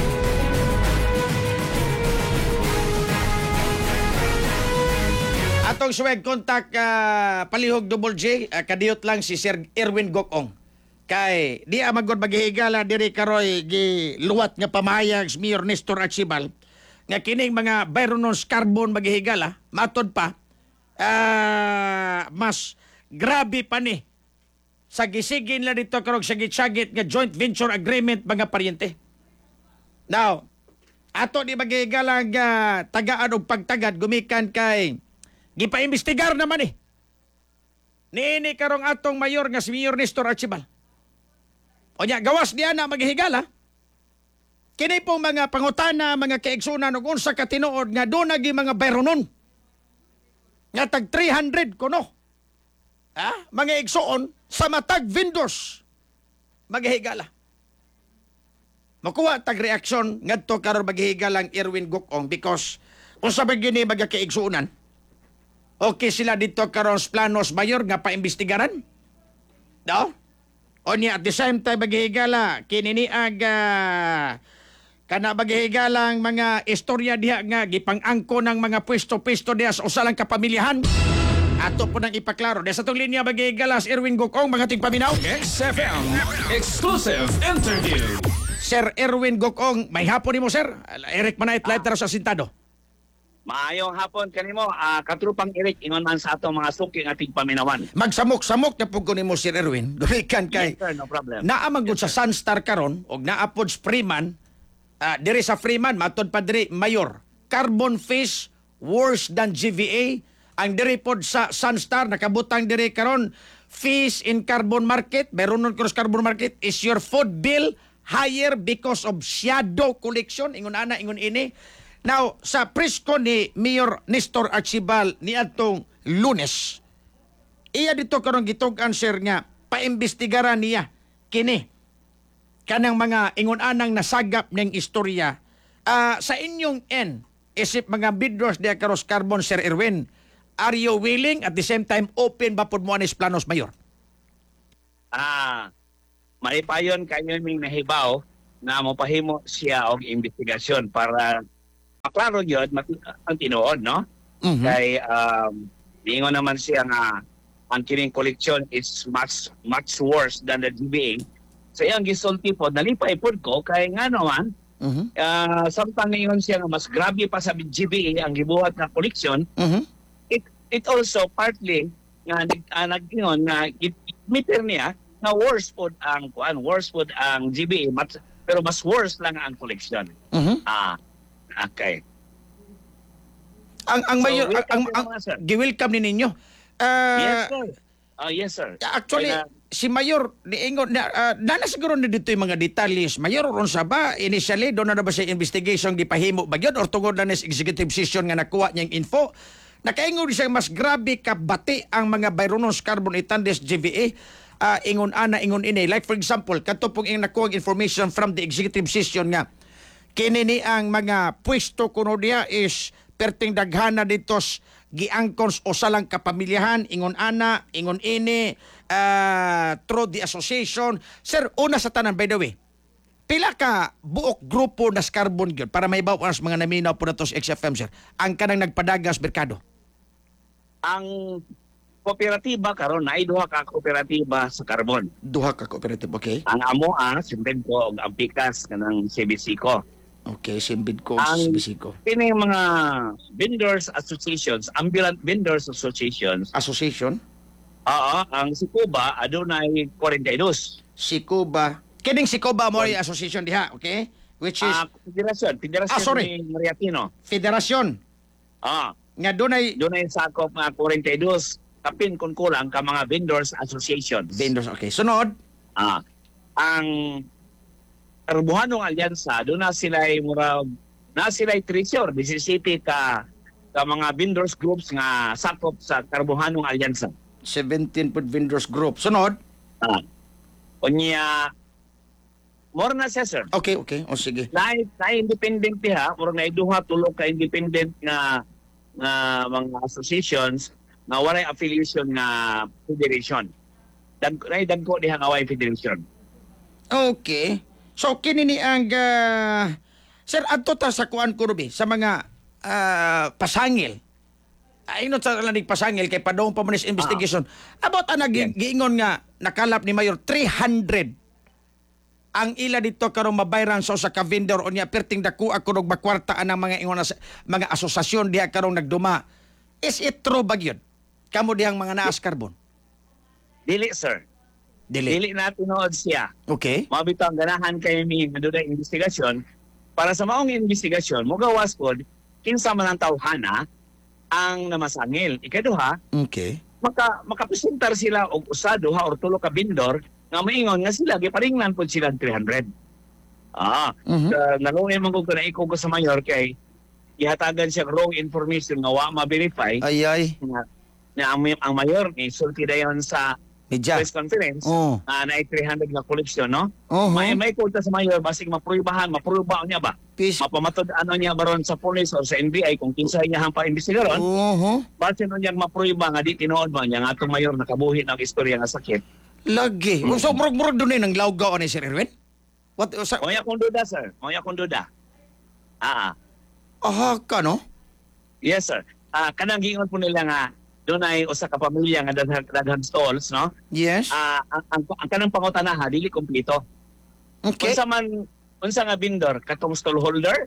Atong suweg kontak uh, palihog double J, uh, kadiyot lang si Sir Erwin Gokong. Kay di amagod maghihigala diri karoy gi luwat nga pamayag si Mayor Nestor Archibal nga kining mga Byronons carbon maghihigala matod pa uh, mas grabe pa ni sa gisigin la dito karong sagit-sagit nga joint venture agreement mga paryente. Now, ato di maghihigala nga tagaan og pagtagad gumikan kay gipaimbestigar naman eh. Niini karong atong mayor nga si Mayor Nestor Archibal. O niya, gawas niya na maghihigala. Kini pong mga pangutana, mga kaigsunan ug unsa ka tinuod nga doon nagi mga bayronon. Nga tag three hundred kuno. Ha? Mga igsuon sa matag vendors maghihigala. Makuha tag reaksyon ngadto karon maghihigala ang Erwin Gokong because unsa ba gini mga kaigsunan? Okay sila dito karon sa planos mayor nga paimbestigaran? No? O niya, at the same time maghihigala, kininiag uh, kana maghihigalang mga istorya diha nga gipang-angko ng mga pwesto-pwesto diha sa usalang kapamilyahan. Ato po nang ipaklaro. Diya sa itong linya maghihigala si Erwin Gokong, mga tingpaminaw. X F M Exclusive Interview. Sir Erwin Gokong, may hapon ni mo, sir. Eric Manait, live taro sa Sintado. Maayong hapon kanimo, uh, katrupang Eric, ingon man sa atong mga suking ating paminawan. Magsamok-samok na po ko ni mo, Sir Erwin. Gumikan kay... Yes, sir, no problem. Naamagod yes, sa Sunstar karon og naapod sa Freeman, uh, diri sa Freeman, matod pa diri, Mayor. Carbon fish, worse than G V A. Ang diri pod sa Sunstar, nakabutang diri karon, fish in carbon market, meron nun cross carbon market, is your food bill higher because of shadow collection? Ingon ana, ingon ini. Now, sa presko ni Mayor Nestor Archibal ni atong Lunes, iya dito karong gitug-an sir nga paimbestigaran niya kini kanang mga ingon-anang nasagap ning istorya. Uh, sa inyong end, isip mga bidros diya karos carbon, Sir Erwin, are you willing at the same time open ba pud mo anis planos, Mayor? Ah, malipayon kayo ming nahibaw na mapahimo siya og investigasyon para maklaro yun mat- ang tinuod, no? Mhm. Kay um, ingon naman siya nga ang kining collection is much much worse than the G B A. So iyang gisulti po, nalipay po ko kay nga naman, Mhm. uh, samtang ingon siya nga mas grabe pa sa G B A ang gibuhat na collection, Mhm. it it also partly nga nag uh, nag-ingon nga admitter niya na worse po ang kuan, worse po ang G B A, mas, pero mas worse lang ang collection. Mhm. Ah, okay. Ang ang So, Mayor, ang, welcome ang, din ang naman, sir. gi-welcome ni ninyo. Ah, Yes, sir. Ah, yes, sir. Actually, Kaya- si Mayor, niingon, na, uh, nana siguro na dito yung mga detalles. Mayor, ron sa ba, initially, doon na ba siya investigation, gipahimo ba yun? Or tungod na sa executive session nga nakuha niyang info? Nakaingon siya mas grabe kabati ang mga Byronos Carbon Itandes G V A. Uh, ingon ana, ingon ini. Like for example, kato pong yung nakuha information from the executive session nga, kini ni ang mga pwesto kuno diya is perting daghana ditos giangkons o salang kapamilyahan, ingon ana, ingon ini, uh, through the association. Sir, una sa tanan, by the way, pila ka buok grupo na carbon gyud para may bawas mga naminaw po na to sa X F M, sir, ang kanang nagpadagas merkado? Ang kooperatiba karon na duha ka kooperatiba sa carbon. Duha ka cooperative, okay? Ang amo ah, sinted ko og ang pikas kanang C B C ko. Okay, simbid ko, Ang- bisiko. Kini mga vendors associations, ambulant vendors associations, Association, oo, ang si Cuba adunay forty-two. Sikuba. Kining Sikuba mo yung association diha, okay? Which is Ah, federasyon, federasyon Ah, sorry. ni Mariatino. federasyon. Ah, Nga dunay dunay sakop nga forty-two kapin kun kulang ka mga vendors associations. vendors, okay. Sunod, Ah, ang Karbuhanong Alyansa, doon na sila mura na sila treasure, disisiti ka ka mga vendors groups nga sakop sa Karbuhanong Alyansa. seventeen pod vendors group. Sunod, Ah. Unya more na siya, sir. okay, okay. O sige. Na, na independent ha, mura na iduha tulog ka independent nga nga mga associations na walay affiliation nga federation. Dag na dagko diha nga walay federation. Okay. So kini ni ang ah, sir adto ta sa kuan ko Ruby, sa mga ah, pasangil. Ay no sa lanig pasangil kay padong pa man is investigation. About ana gi- giingon nga nakalap ni Mayor three hundred ang ila dito karong mabayran sa usa ka vendor unya perting dako ako og makwarta ang mga ingon na sa- mga asosasyon diha karong nagduma. Is it true ba gyud? Kamo dihang mga naas carbon? Dili, sir. Dili. Dili na tinuod siya. Okay. Mabitaw ang ganahan kayo ni maduna investigasyon para sa maong investigasyon mo gawas pod kinsa man ang tawhana ang namasangil. Ikaduha, Okay. maka makapresentar sila og usa duha or tulo ka vendor nga maingon nga sila giparingnan pod sila three hundred. Ah, Mhm. uh, nalungay man ko na ikaw ko sa mayor kay ihatagan siya wrong information nga wa ma-verify Ay ay. nga na ang, ang mayor ni sulti dayon sa Medya. press conference Oh. ah, na three hundred nga collection, no? Oh. May may kulta sa mayor basig maprubahan, mapruba niya ba? Peace. Mapamatod ano niya baron sa police or sa N B I kung kinsa niya hang pa-imbestigaron. Oho. Base no niyang mapruba nga di tinuod ba niya nga atong mayor nakabuhi ng istorya nga sakit. Lagi. Mm. So murag-murag doon eh, ng lawgaw ni Sir Erwin? What? Sa, Moya kong duda, sir. Moya kong duda. Ah, ah. aha ka, no? Yes, sir. Ah, kanang giingon po nila nga doon ay usa ka pamilya nga daghang daghang stalls, no? Yes. Ah, ang, ang, ang kanang pangutanaha dili kompleto. Okay. Unsa man unsa nga vendor katong stallholder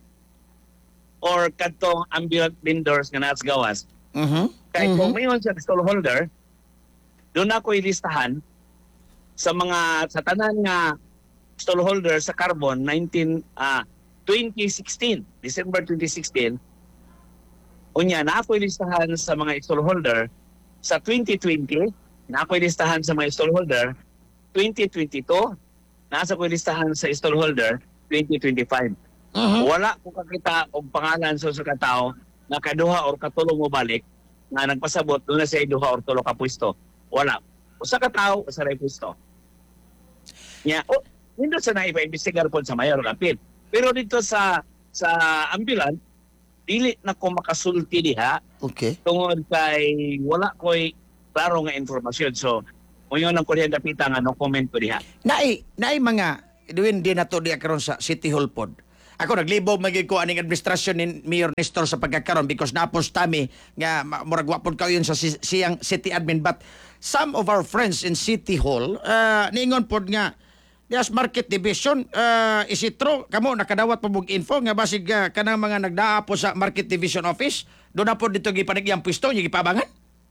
or katong ambulant vendors nga nas gawas. Mhm. Kay Mhm. kung mayon siya stallholder, doon ako ilistahan sa mga sa tanan nga stallholder sa carbon nineteen ah twenty sixteen, December twenty sixteen. Unya na ako ilistahan sa mga stallholder sa twenty twenty, na ako ilistahan sa mga stallholder twenty twenty-two, nasa ko listahan sa stallholder twenty twenty-five. Mhm. Wala ko kakita og pangalan sa usa ka tawo na kaduha or katulong mo balik nga nagpasabot doon na sa duha or tulo ka pwesto. Wala. Usa ka tawo usa ra pwesto. Nya, oh, hindi sa na ipa-investigar po sa mayor kapit. Pero dito sa sa ambulant, dili na ko makasulti diha Okay. tungod kay wala ko'y klaro nga informasyon. So, muyon ang kuryente pita nga no comment ko diha. Naay, naay mga duwin din nato di karon sa City Hall pod. Ako naglibog magig ko aning administrasyon ni Mayor Nestor sa pagkakaron because napos tami nga ma- murag wa pod kayo sa si- siyang city admin, but some of our friends in City Hall uh, niingon pod nga Yes, market division, uh, isitro, kamo nakadawat pa mong info nga basig uh, kanang mga nagdaa po sa market division office, doon na po dito gipanagiyang pwesto, yung gipabangan.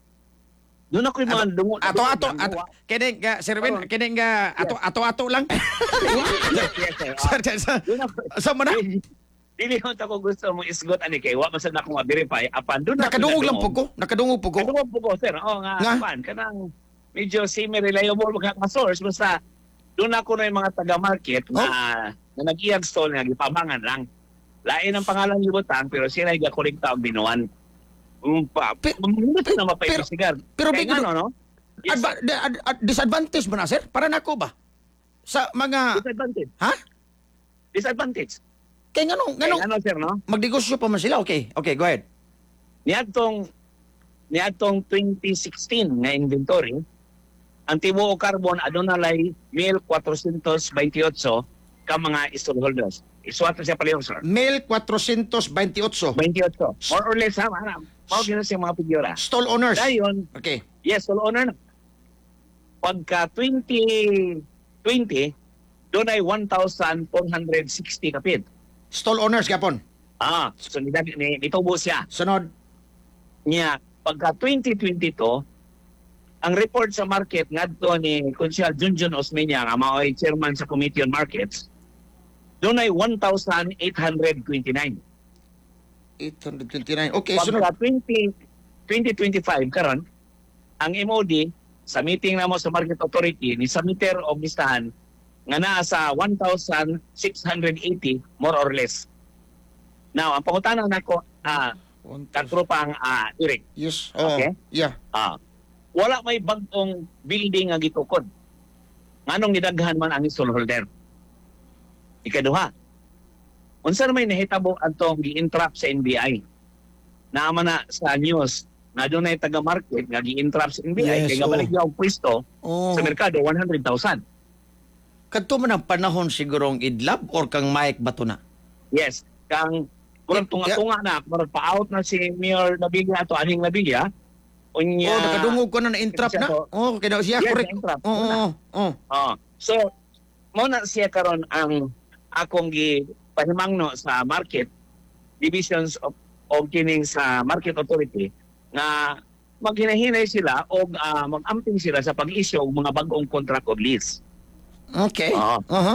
Doon ako yung mga dungo. Ato ato ato kining nga Sir Win, kining nga ato ato ato lang. Yes, yes, sir. Sir, sir, sir. Doon ako. Sa mo na? Dili ko ako gusto mo isgot ani kay wa man sad ako ma-verify apan doon ako Nakadungog lang nadungog. po ko, nakadungog po ko. Kadungog po ko, sir. Oo nga, Nga? apan kanang medyo semi-reliable mga ka source basta doon ako na yung mga taga-market na, na nag-i-install stall nga gipabangan lang. Lain ang pangalan ni Butang pero sila yung kolekta ang binuan. Um, pa, Pe- hindi pe- na mapaiposigar. pero Kaya biglo- nga, no, no? Yes, Adva- sir. de- ad- ad- disadvantage mo na, sir? Para nako ba? Sa mga Disadvantage. ha? Disadvantage. Kay ngano Kaya ngano ano, sir, no? magnegosyo pa man sila. Okay. Okay, go ahead. Niadtong niadtong twenty sixteen nga inventory, ang tibuok carbon adunay one thousand four hundred twenty-eight ka mga stallholders. Isuwato siya palihog, sir. Mil four twenty-eight twenty-eight. More or less, ha? Ano? Mao gina siya mga figura. stall owners. Dayon, Okay. yes, all owner na. Pagka twenty twenty, doon ay one thousand four hundred sixty kapit. Stall owners gapon. Ah, so nidag- ni nitubo siya. Sunod. Niya, pagka twenty twenty-two, ang report sa market ngadto ni Consul Junjun Osmeña nga mao ay chairman sa Committee on Markets, doon ay one thousand eight hundred twenty-nine. eight twenty-nine. Okay, sunod. Pagka twenty twenty-five karon, ang M O D sa meeting namo sa Market Authority ni submitter og listahan nga naa sa one thousand six hundred eighty more or less. Now, ang pangutana nako ah katropang ah Eric, Yes. Oh, Okay. Yeah. ah wala may bagong building nga gitukod. Nganong nidaghan man ang stallholder. Ikaduha, unsa na may nahitabo atong gi-entrap sa N B I? Naama na sa news na doon ay taga-market nga gi-entrap sa N B I Yes, kay oh. gabalik niya ang pwesto Oh. sa merkado one hundred thousand. Kadto man ang panahon sigurong idlab or kang Mike bato na. Yes, kang murag Yeah. tunga-tunga na, murag pa-out na si Mayor Nabilia ato aning Nabilia. Unya, Oh, nakadungog ko na na-entrap na. Siya po. Oh, kaya siya Yes, correct. na-entrap. Oo, oo, oo. Oh, so mo na siya karon ang akong gi pahimangno sa market divisions of of kining sa market authority nga maghinahinay sila o ah, mag-amping sila sa pag-issue og mga bagong contract of lease. Okay. Oo. Uh-huh.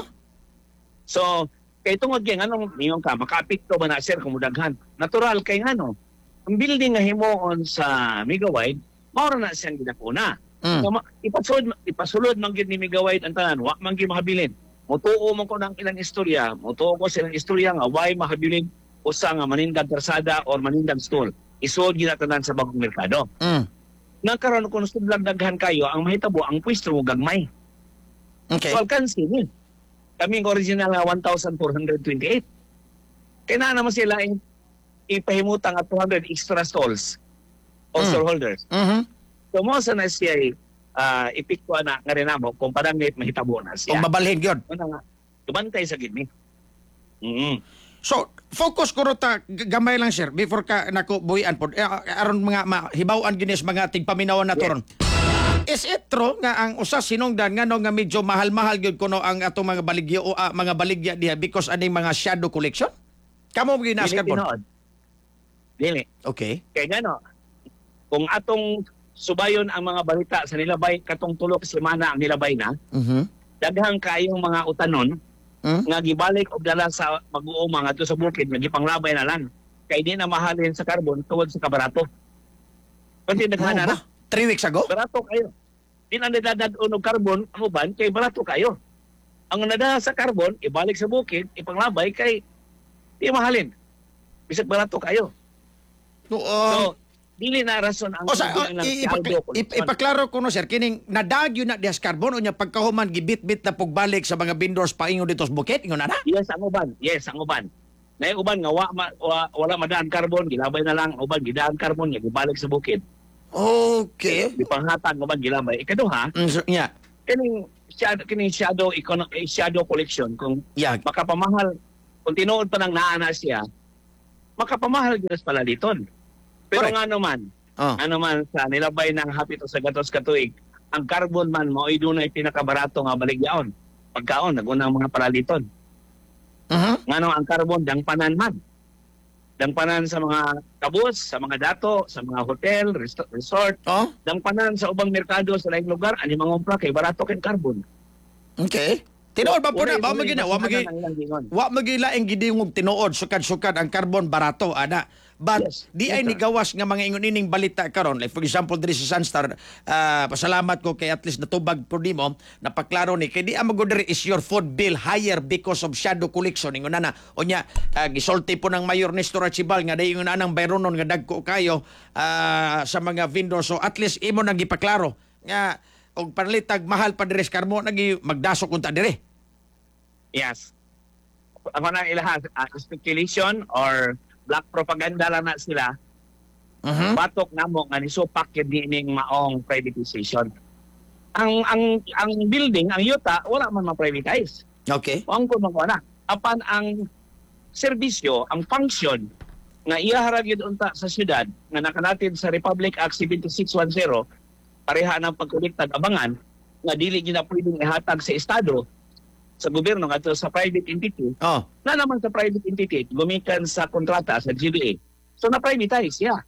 So kay tungod kay nganong niyon ka makaapekto ba na sir kung mudaghan? Natural kay ngano ang building nga himuon sa Megawide mao ra na siyang gidakuna. Mm. So, ma- ipasulod ipasulod man gyud ni Megawide ang tanan wa man gyud mahabilin. Mutuo man ko ng ilang istorya, mutuo ko silang istorya nga why mahabilin usa nga manindag karsada or manindag stall. Isuod gyud na tanan sa bagong merkado. Mm. Nagkaroon kung sudlag daghan kayo ang mahitabo ang pwesto mo gagmay. Okay. So alkansi ni. Kaming original nga one thousand four hundred twenty-eight. Kaya na naman sila i- ipahimutang at two hundred extra stalls o Mm. stallholders. Mhm. So mo sa na siya uh, ipikwa na nga rin namo kung padamit mahitabo na siya. Kung mabalhin gyud. Ano nga, tubantay sa gidmi. Mm. So, focus ko rota g- gamay lang sir before ka nako buhian pod. Eh, aron mga mahibaw-an ginis mga tigpaminawan na toron. Is it true nga ang usa sinungdan nga no nga medyo mahal-mahal gyud kuno ang atong mga baligya o ah, mga baligya diha because aning mga shadow collection? Kamo mo Dili ginaskan pod. tinood. Dili. Okay. Kaya gano, kung atong subayon ang mga balita sa nilabay, katong tulo ka semana ang nilabay na, Mhm. daghang kayong mga utanon Hmm? nga gibalik og dala sa mag-uuma nga sa bukid nga gipanglabay na lang kay di na mahalin sa carbon tungod sa kabarato. Pati daghan Ano na ba? Three weeks ago? barato kayo. Di na nidadad-on og carbon ang uban kay barato kayo. Ang nadala sa carbon ibalik sa bukid, ipanglabay kay di mahalin. Bisag barato kayo. No, So, um, dili na rason ang o sa ang- ang- i- ang- ipakla- ip- ipaklaro ko no sir kining nadagyo na dias carbon unya pagkahuman gibit-bit na pugbalik sa mga vendors paingon dito sa bukid ingon na na. Yes, ang uban. Yes, ang uban. Na yung uban nga wa, ma- wa- wala madaan carbon, gilabay na lang uban gidaan carbon nga gibalik sa bukid. Okay. Di panghatag uban gilabay. Ikaduha, Mm, so, yeah. kining shadow kining shadow econo- eh, shadow collection kung Yeah. makapamahal kung tinuod pa nang naana siya, makapamahal gyud sa palaliton. Pero Correct. nga naman, Oh. ano man sa nilabay ng hapit o sa gatos katuig, ang carbon man mao dunay pinakabarato nga baligyaon. Pagkaon nagunang mga palaliton. Mhm. Ngano ang carbon dang panan man. Dang panan sa mga kabus, sa mga dato, sa mga hotel, resto- resort, Oh. dang panan sa ubang merkado sa laing lugar, ani mangumpra kay barato kay carbon. Okay. Tinuod ba po na? Wa Unay- magina, unay wa magi basahan ang ilang gingon. wa magila ang gidingog tinuod sukad-sukad ang carbon barato ana. But Yes, di yes, ay sir. ni gawas nga mga ingon-ining balita karon, like for example diri sa Sunstar, ah, pasalamat ko kay at least natubag po nimo napaklaro ni kay di ang magudiri is your food bill higher because of shadow collection ingon na unya uh, gisulti po ng Mayor Nestor Archibal nga dayon na nang bayronon nga dagko kayo ah, sa mga vendor, so at least imo nang gipaklaro nga og panalitag mahal pa diri sa karmo nagi magdasok unta diri. Yes. Ako na ilaha, uh, speculation or black propaganda lang na sila. Mhm. Batok namo nga nisupak yun ning maong privatization. Ang ang ang building, ang yuta, wala man ma-privatize. Okay. Ang ko na. Apan ang serbisyo, ang function nga iyaharag yun unta sa syudad nga nakanatid sa Republic Act seventy-six ten, pareha ng pagkolektad abangan nga dili gyud na pwedeng ihatag sa estado sa gobyerno ngadto sa private entity Oh. na naman sa private entity gumikan sa kontrata sa G B A. So na-privatize, yeah.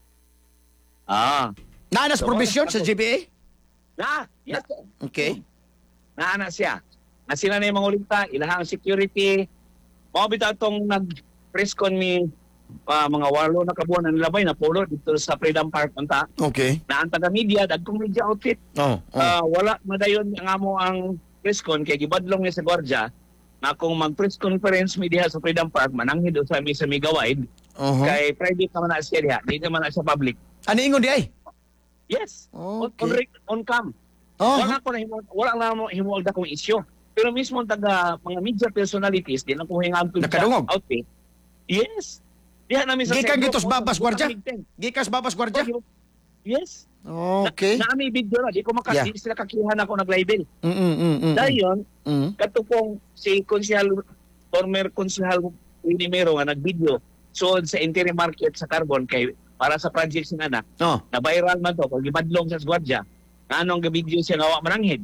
Ah. Naa nas So, provision ako- sa G B A? Na, yes. Okay. Naana siya. Na sila na yung mga uligta, ilahang security. Mga bita itong nag-press con mi ah, mga walo na kabuan na nilabay na polo dito sa Freedom Park unta. Okay. Na ang taga-media, dagkong media outfit. Oh. oh. Ah, wala madayon nga mo ang press con kay gibadlong ni sa gwardiya na kung mag-press conference media sa Freedom Park mananghid sa mi sa Migawide Uh-huh. kay private naman na siya diha, di naman na sa public. Ano ingon di ay? Yes. On, Okay. on, rec- on cam. Oh. Wala ko na himo, wala na mo himuog da kong isyu. Pero mismo taga mga media personalities din ang kuhingan ko Nakadungog? outfit. Yes. Diha namin sa Gikan sentro, gitos kung- babas kung gwardiya? kamigteng. Gikas babas gwardiya? Yes. Okay. Na, na may video na, di ko maka Yeah. di sila kakihan ako nag-label. Mm mm mm. mm. Dayon, Mm. kato pong si Konsehal former Konsehal Winimero nga nag-video so sa interim market sa carbon kay para sa project sin anak Oh. na viral man to kung gibadlong sa gwardiya nga anong ga-video siya nga wa mananghid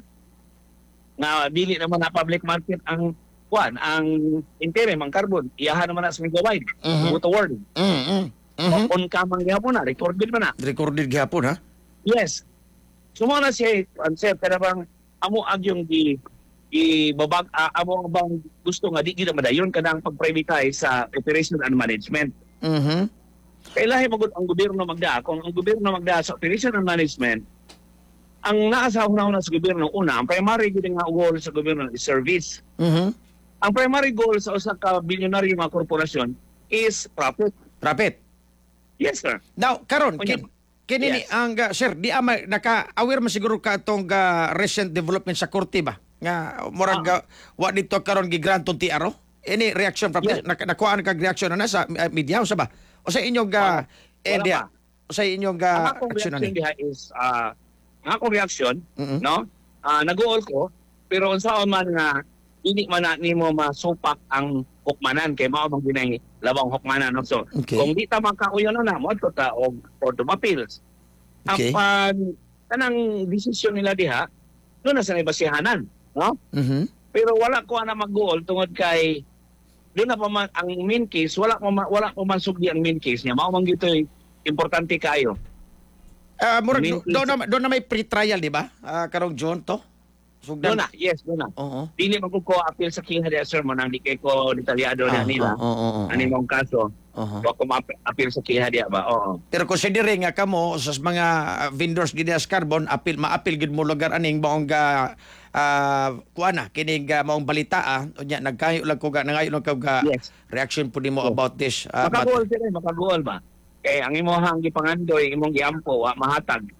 nga dili naman na public market ang kuan ang interim ang carbon iyahan naman na sa Migawide Mhm. buto word Mm mm. Mhm. on kamang gihapon na recorded man na Recorded gihapon ha? yes sumo na siya ang sir pero bang amo ag yung di ibabag uh, amo bang gusto nga di gid madayon kanang pag-privatize sa operation and management. Mhm. Kailangan magud ang gobyerno magda kung ang gobyerno magda sa operation and management ang naa sa una-una sa gobyerno una ang primary gid nga goal sa gobyerno is service. Mhm. Ang primary goal sa usa ka bilyonaryo nga korporasyon is profit. Rapid. Yes sir. Now, karon Kunya- kin, kini ni Yes. ang uh, sir, di ama naka-aware man siguro ka atong uh, recent development sa korte ba? Nga murag uh, wa dito karon gigranton ti aro? Any reaction from Yeah. nak nakuha ka reaction na sa uh, media o sa ba? O sa inyong uh, Wala. Wala India? pa. O sa inyong Ang uh, akong action reaction ani? diha is uh, ang akong reaction Mhm. no? Ah, nag-uol ko pero unsaon man nga dili man na nimo masupak ang hukmanan kay mao man ginay labang hukmanan no. So Okay. kung di ta makauyon na mo to ta og Court of Appeals. Okay. Ang pan kanang desisyon nila diha doon na sa basihanan, no? Mhm. Pero wala ko ana mag-goal tungod kay doon na pa man ang main case wala ko ma- wala ko man sugdi ang main case niya mao man gitoy importante kayo. Ah, murag Main do, do na do na may pre-trial di ba? Ah, karong June to. Doon na, yes, doon na. Oo. Dili man ko ko appeal sa kiha diya sir mo nang di kay ko detalyado Ah, na nila. oo, oo, oo. Ani mong kaso, Oo. wa ko ma-appeal sa kiha diya ba? Oo. Pero considering nga kamo sa mga uh, vendors gid sa carbon apil ma-apil gid mo lugar aning maong ga uh, kuana kining uh, maong balita ah unya nagkayo lang ko ga nangayo lang ko ga Yes. reaction po nimo Oh. about this uh, but- Makagool sila, makagool ba? Kay ang imong gipangandoy, imong giampo, wa mahatag.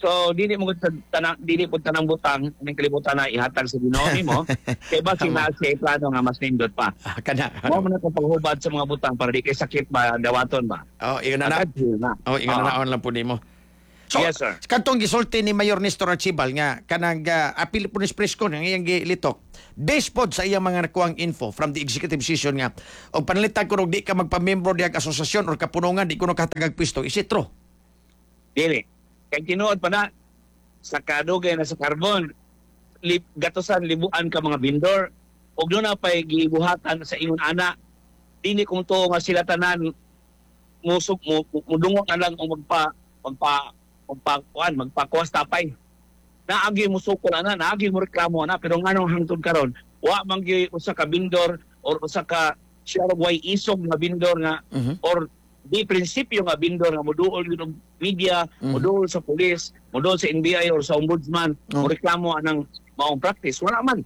So dili mo gud tanang dili pud tanang butang ning kalibutan na ihatag sa Ginoo nimo. Kay basi na siya plano nga mas nindot pa. Ah, kana. Mo man ko paghubad sa mga butang para di kay sakit ba dawaton ba. Oh, ingon na na. Agad yun na. Oh, ingon na Ah. naon lang po nimo. So, Yes, sir. Kantong gisulti ni Mayor Nestor Archibal nga kanang uh, apil po ni Presco nga iyang gilitok. Based pod sa iyang mga nakuhang info from the executive session nga og panalitan ko di ka magpamembro diag asosasyon or kapunungan di kuno katagag pisto. Is it true? Dili. Kay tinuod pa na sa kadugay na sa carbon, lib, gatusan libuan ka mga vendor ug doon na pay gibuhatan sa ingon ana dili kung to nga sila tanan musok mo mudungog na lang og magpa magpa magpakuan magpakuwas tapay naagi mo sukol ana naagi mo reklamo na pero nganong hangtod karon wa man gyud usa ka vendor or usa ka siya way isog nga vendor nga Mhm. or di prinsipyo nga vendor nga moduol gyud og media, Mhm. moduol sa pulis, moduol sa N B I or sa ombudsman, Oh. mo reklamo anang maong practice. Wala man.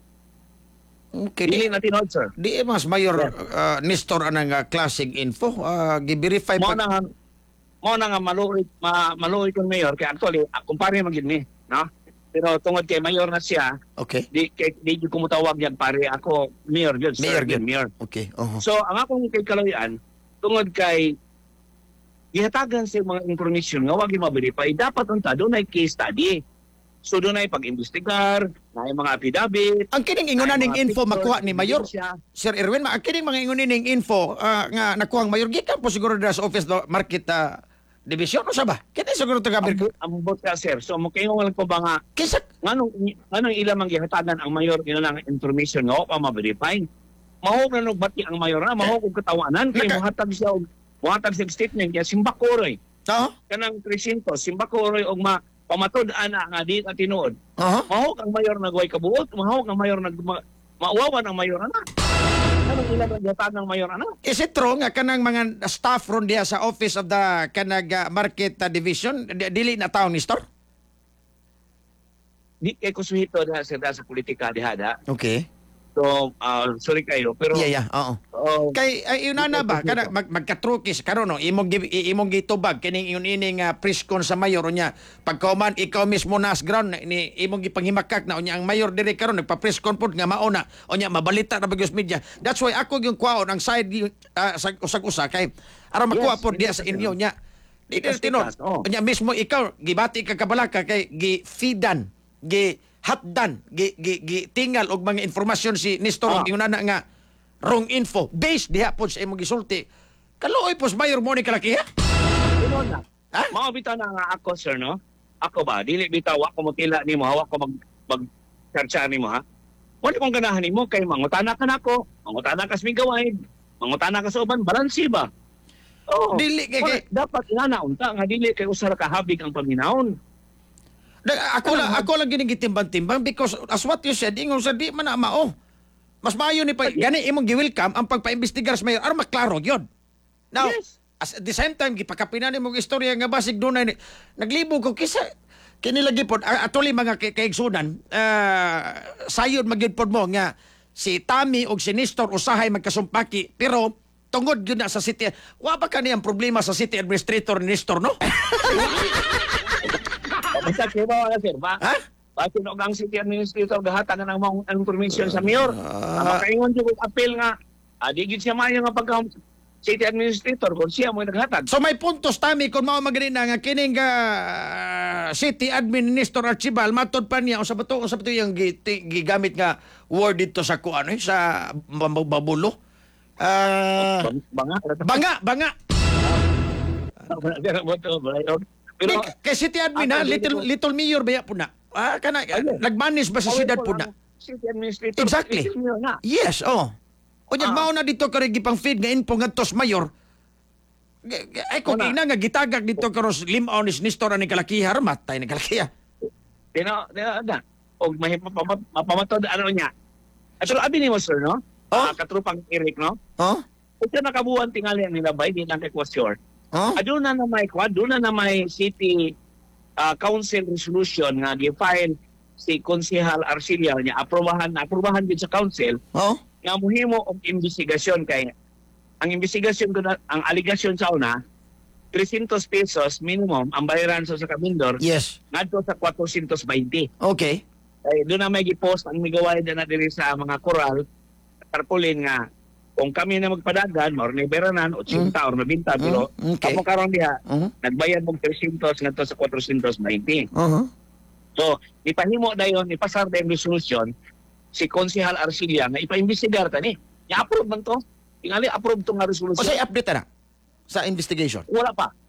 Okay. Dili Di, na tinod, sir. di mas Mayor uh, Nestor anang uh, classic info uh, gi-verify Mo pa. na nga mo na nga maluoy ma, maluoy kon mayor kay actually ah, kumpare man gid ni, no? Pero tungod kay mayor na siya, Okay. di kay di gyud ko mutawag yan pare ako mayor gyud, sir, Mayor gyud, gyud. mayor. Okay. Oh. So ang akong kay kalawian tungod kay gihatagan sa mga information nga wag ma-verify dapat unta dunay case study. So dunay pag-imbestigar, naay mga affidavit, Ang kining ingunan naay ning mga info picture, makuha ni Mayor. ebidensya. Sir Erwin, ma kining mga ingunin ning info ah, nga nakuhang Mayor gikan po siguro dira sa Office do Market ah, Division o sa ba? Kini siguro taga Ambot, ambot ka sir. So mo kayo lang po ba nga Kinsa nganong nganong ilang man gihatagan ang mayor ina lang information nga wa pa ma-verify. Mahog na bati ang mayor na mahog og katawanan kay Naka- mohatag siya og mohatag siya og statement kay simbakoroy. Oo. Kanang presinto simbakoroy og ma pamatod ana nga di ka tinuod. Oo. Mahog ang mayor nagway kabuot, mahog ang mayor nag ma, mauwawan ang mayor ana. Anong ilang ang gihatagan ang mayor ana? Is it true nga kanang mga staff ron diha sa Office of the kanag ah, Market ah, Division di- dili na taon ni store? Di kay kusuhito diha sa sa politika diha da. Okay. So, ah, sorry kayo pero Yeah, yeah. Oo. oh, Kay ay yun na ba kana mag, magkatrukis karon no imong gi- i- imong gitubag kining yun ining uh, preskon sa mayor unya pagkauman ikaw mismo nas ground ni imong gipanghimakak na unya ang mayor dire karon nagpa-preskon pod nga mauna unya mabalita na bagyos media. That's why ako yung kwaon ang side yung, uh, sa usag-usa kay aron makuha Yes, pod diha sa yes, inyo nya. Di Yes, tinod. yes, oh. Unya mismo ikaw gibati ka kabalaka kay gi-feedan gi hatdan gi, gi, gi tingal og mga informasyon si Nestor Ah. ingon na nga wrong info based diha pod sa imong gisulti. Kaluoy pos mayor mo ni kalakiha. Tinuod na. Ha? Mao bitaw na nga ako sir no. Ako ba dili bitaw ako mo tila nimo, hawa ko mag mag searcha nimo ha. Wala kong ganahan nimo kay mangutana ka nako, mangutana ka sa migaway, mangutana ka sa uban balansi ba? Oh. Dili kay- kay- dapat inana unta nga dili kay usa ra ka habig ang paminahon. Da- ako lang ako lang gini gitimbang-timbang because as what you said ingon sa di man na mao. Mas maayo ni pa gani imong gi-welcome ang pagpaimbestigar sa mayor aron maklaro gyud. Now, Yes. as at the same time gipakapinan nimong istorya nga basig dunay ni- naglibo ko kisa kini lagi pod a- atuli mga kay kaigsunan uh, sayod magyud pod mo nga si Tami og si Nestor usahay magkasumpaki pero tungod gyud na sa city wa ba kani ang problema sa city administrator ni Nestor no? Basta kay ba wala sir ba? Ha? Pati no ang city administrator gahatan na ng mga information sa mayor. Ah. Uh, makaingon jud og appeal nga ah, di gid siya maayo nga pagka city administrator kung siya mo naghatag. So may puntos Tami kung mao maganina nga kining uh, city admin ni Nestor Archibal matod pa niya usa ba to usa ba to yung gi- ti- gigamit nga word dito sa kuan eh, sa bab- babulo. Ah, Bang- Banga. banga, banga. Pero Kay, kay city admin ha, Ako, little dili little mayor ba ya po na? Ah, kana Ayun. nagmanis ba sa siyudad po na? City administrator. Exactly. City mayor na. Yes, oh. O Ah. mao na dito kare gipang feed nga info ngadtos mayor. G- g- Ay kung Wala. ina nga gitagak dito karon limaw ni Nestor ani kalakiha matay ni kalakiha. Tino, tino na. Og may mapama- mapamatod ano niya. At pero abi nimo sir no? Oh? Ah, katrupang Eric no? Oh? Ito nakabuan tingali ang nilabay di lang kay question. Oh? Aduna na may kwad, aduna na may city ah, council resolution nga gi-file si Konsehal Arcilia niya aprobahan na aprobahan gid sa council Oh? nga muhimo og investigasyon kay ang investigasyon ko na, ang aligasyon sa una three hundred pesos minimum ang bayaran sa sa kabindor Yes. ngadto sa four hundred twenty. Okay. Ay doon na may gipost ang migaway na diri sa mga koral tarpaulin nga kung kami na magpadagan or niberanan eighty or ninety pero Mm, okay. kamo karon diha Uh-huh. nagbayad mong three hundred ngadto sa four hundred twenty. Uh-huh. So, ipahimo dayon ipasar dayon resolution si Konsehal Arcilia nga ipaimbestigar tani. Ya approve man to. Tingali approve tong nga O resolution. say update na sa investigation. Wala pa.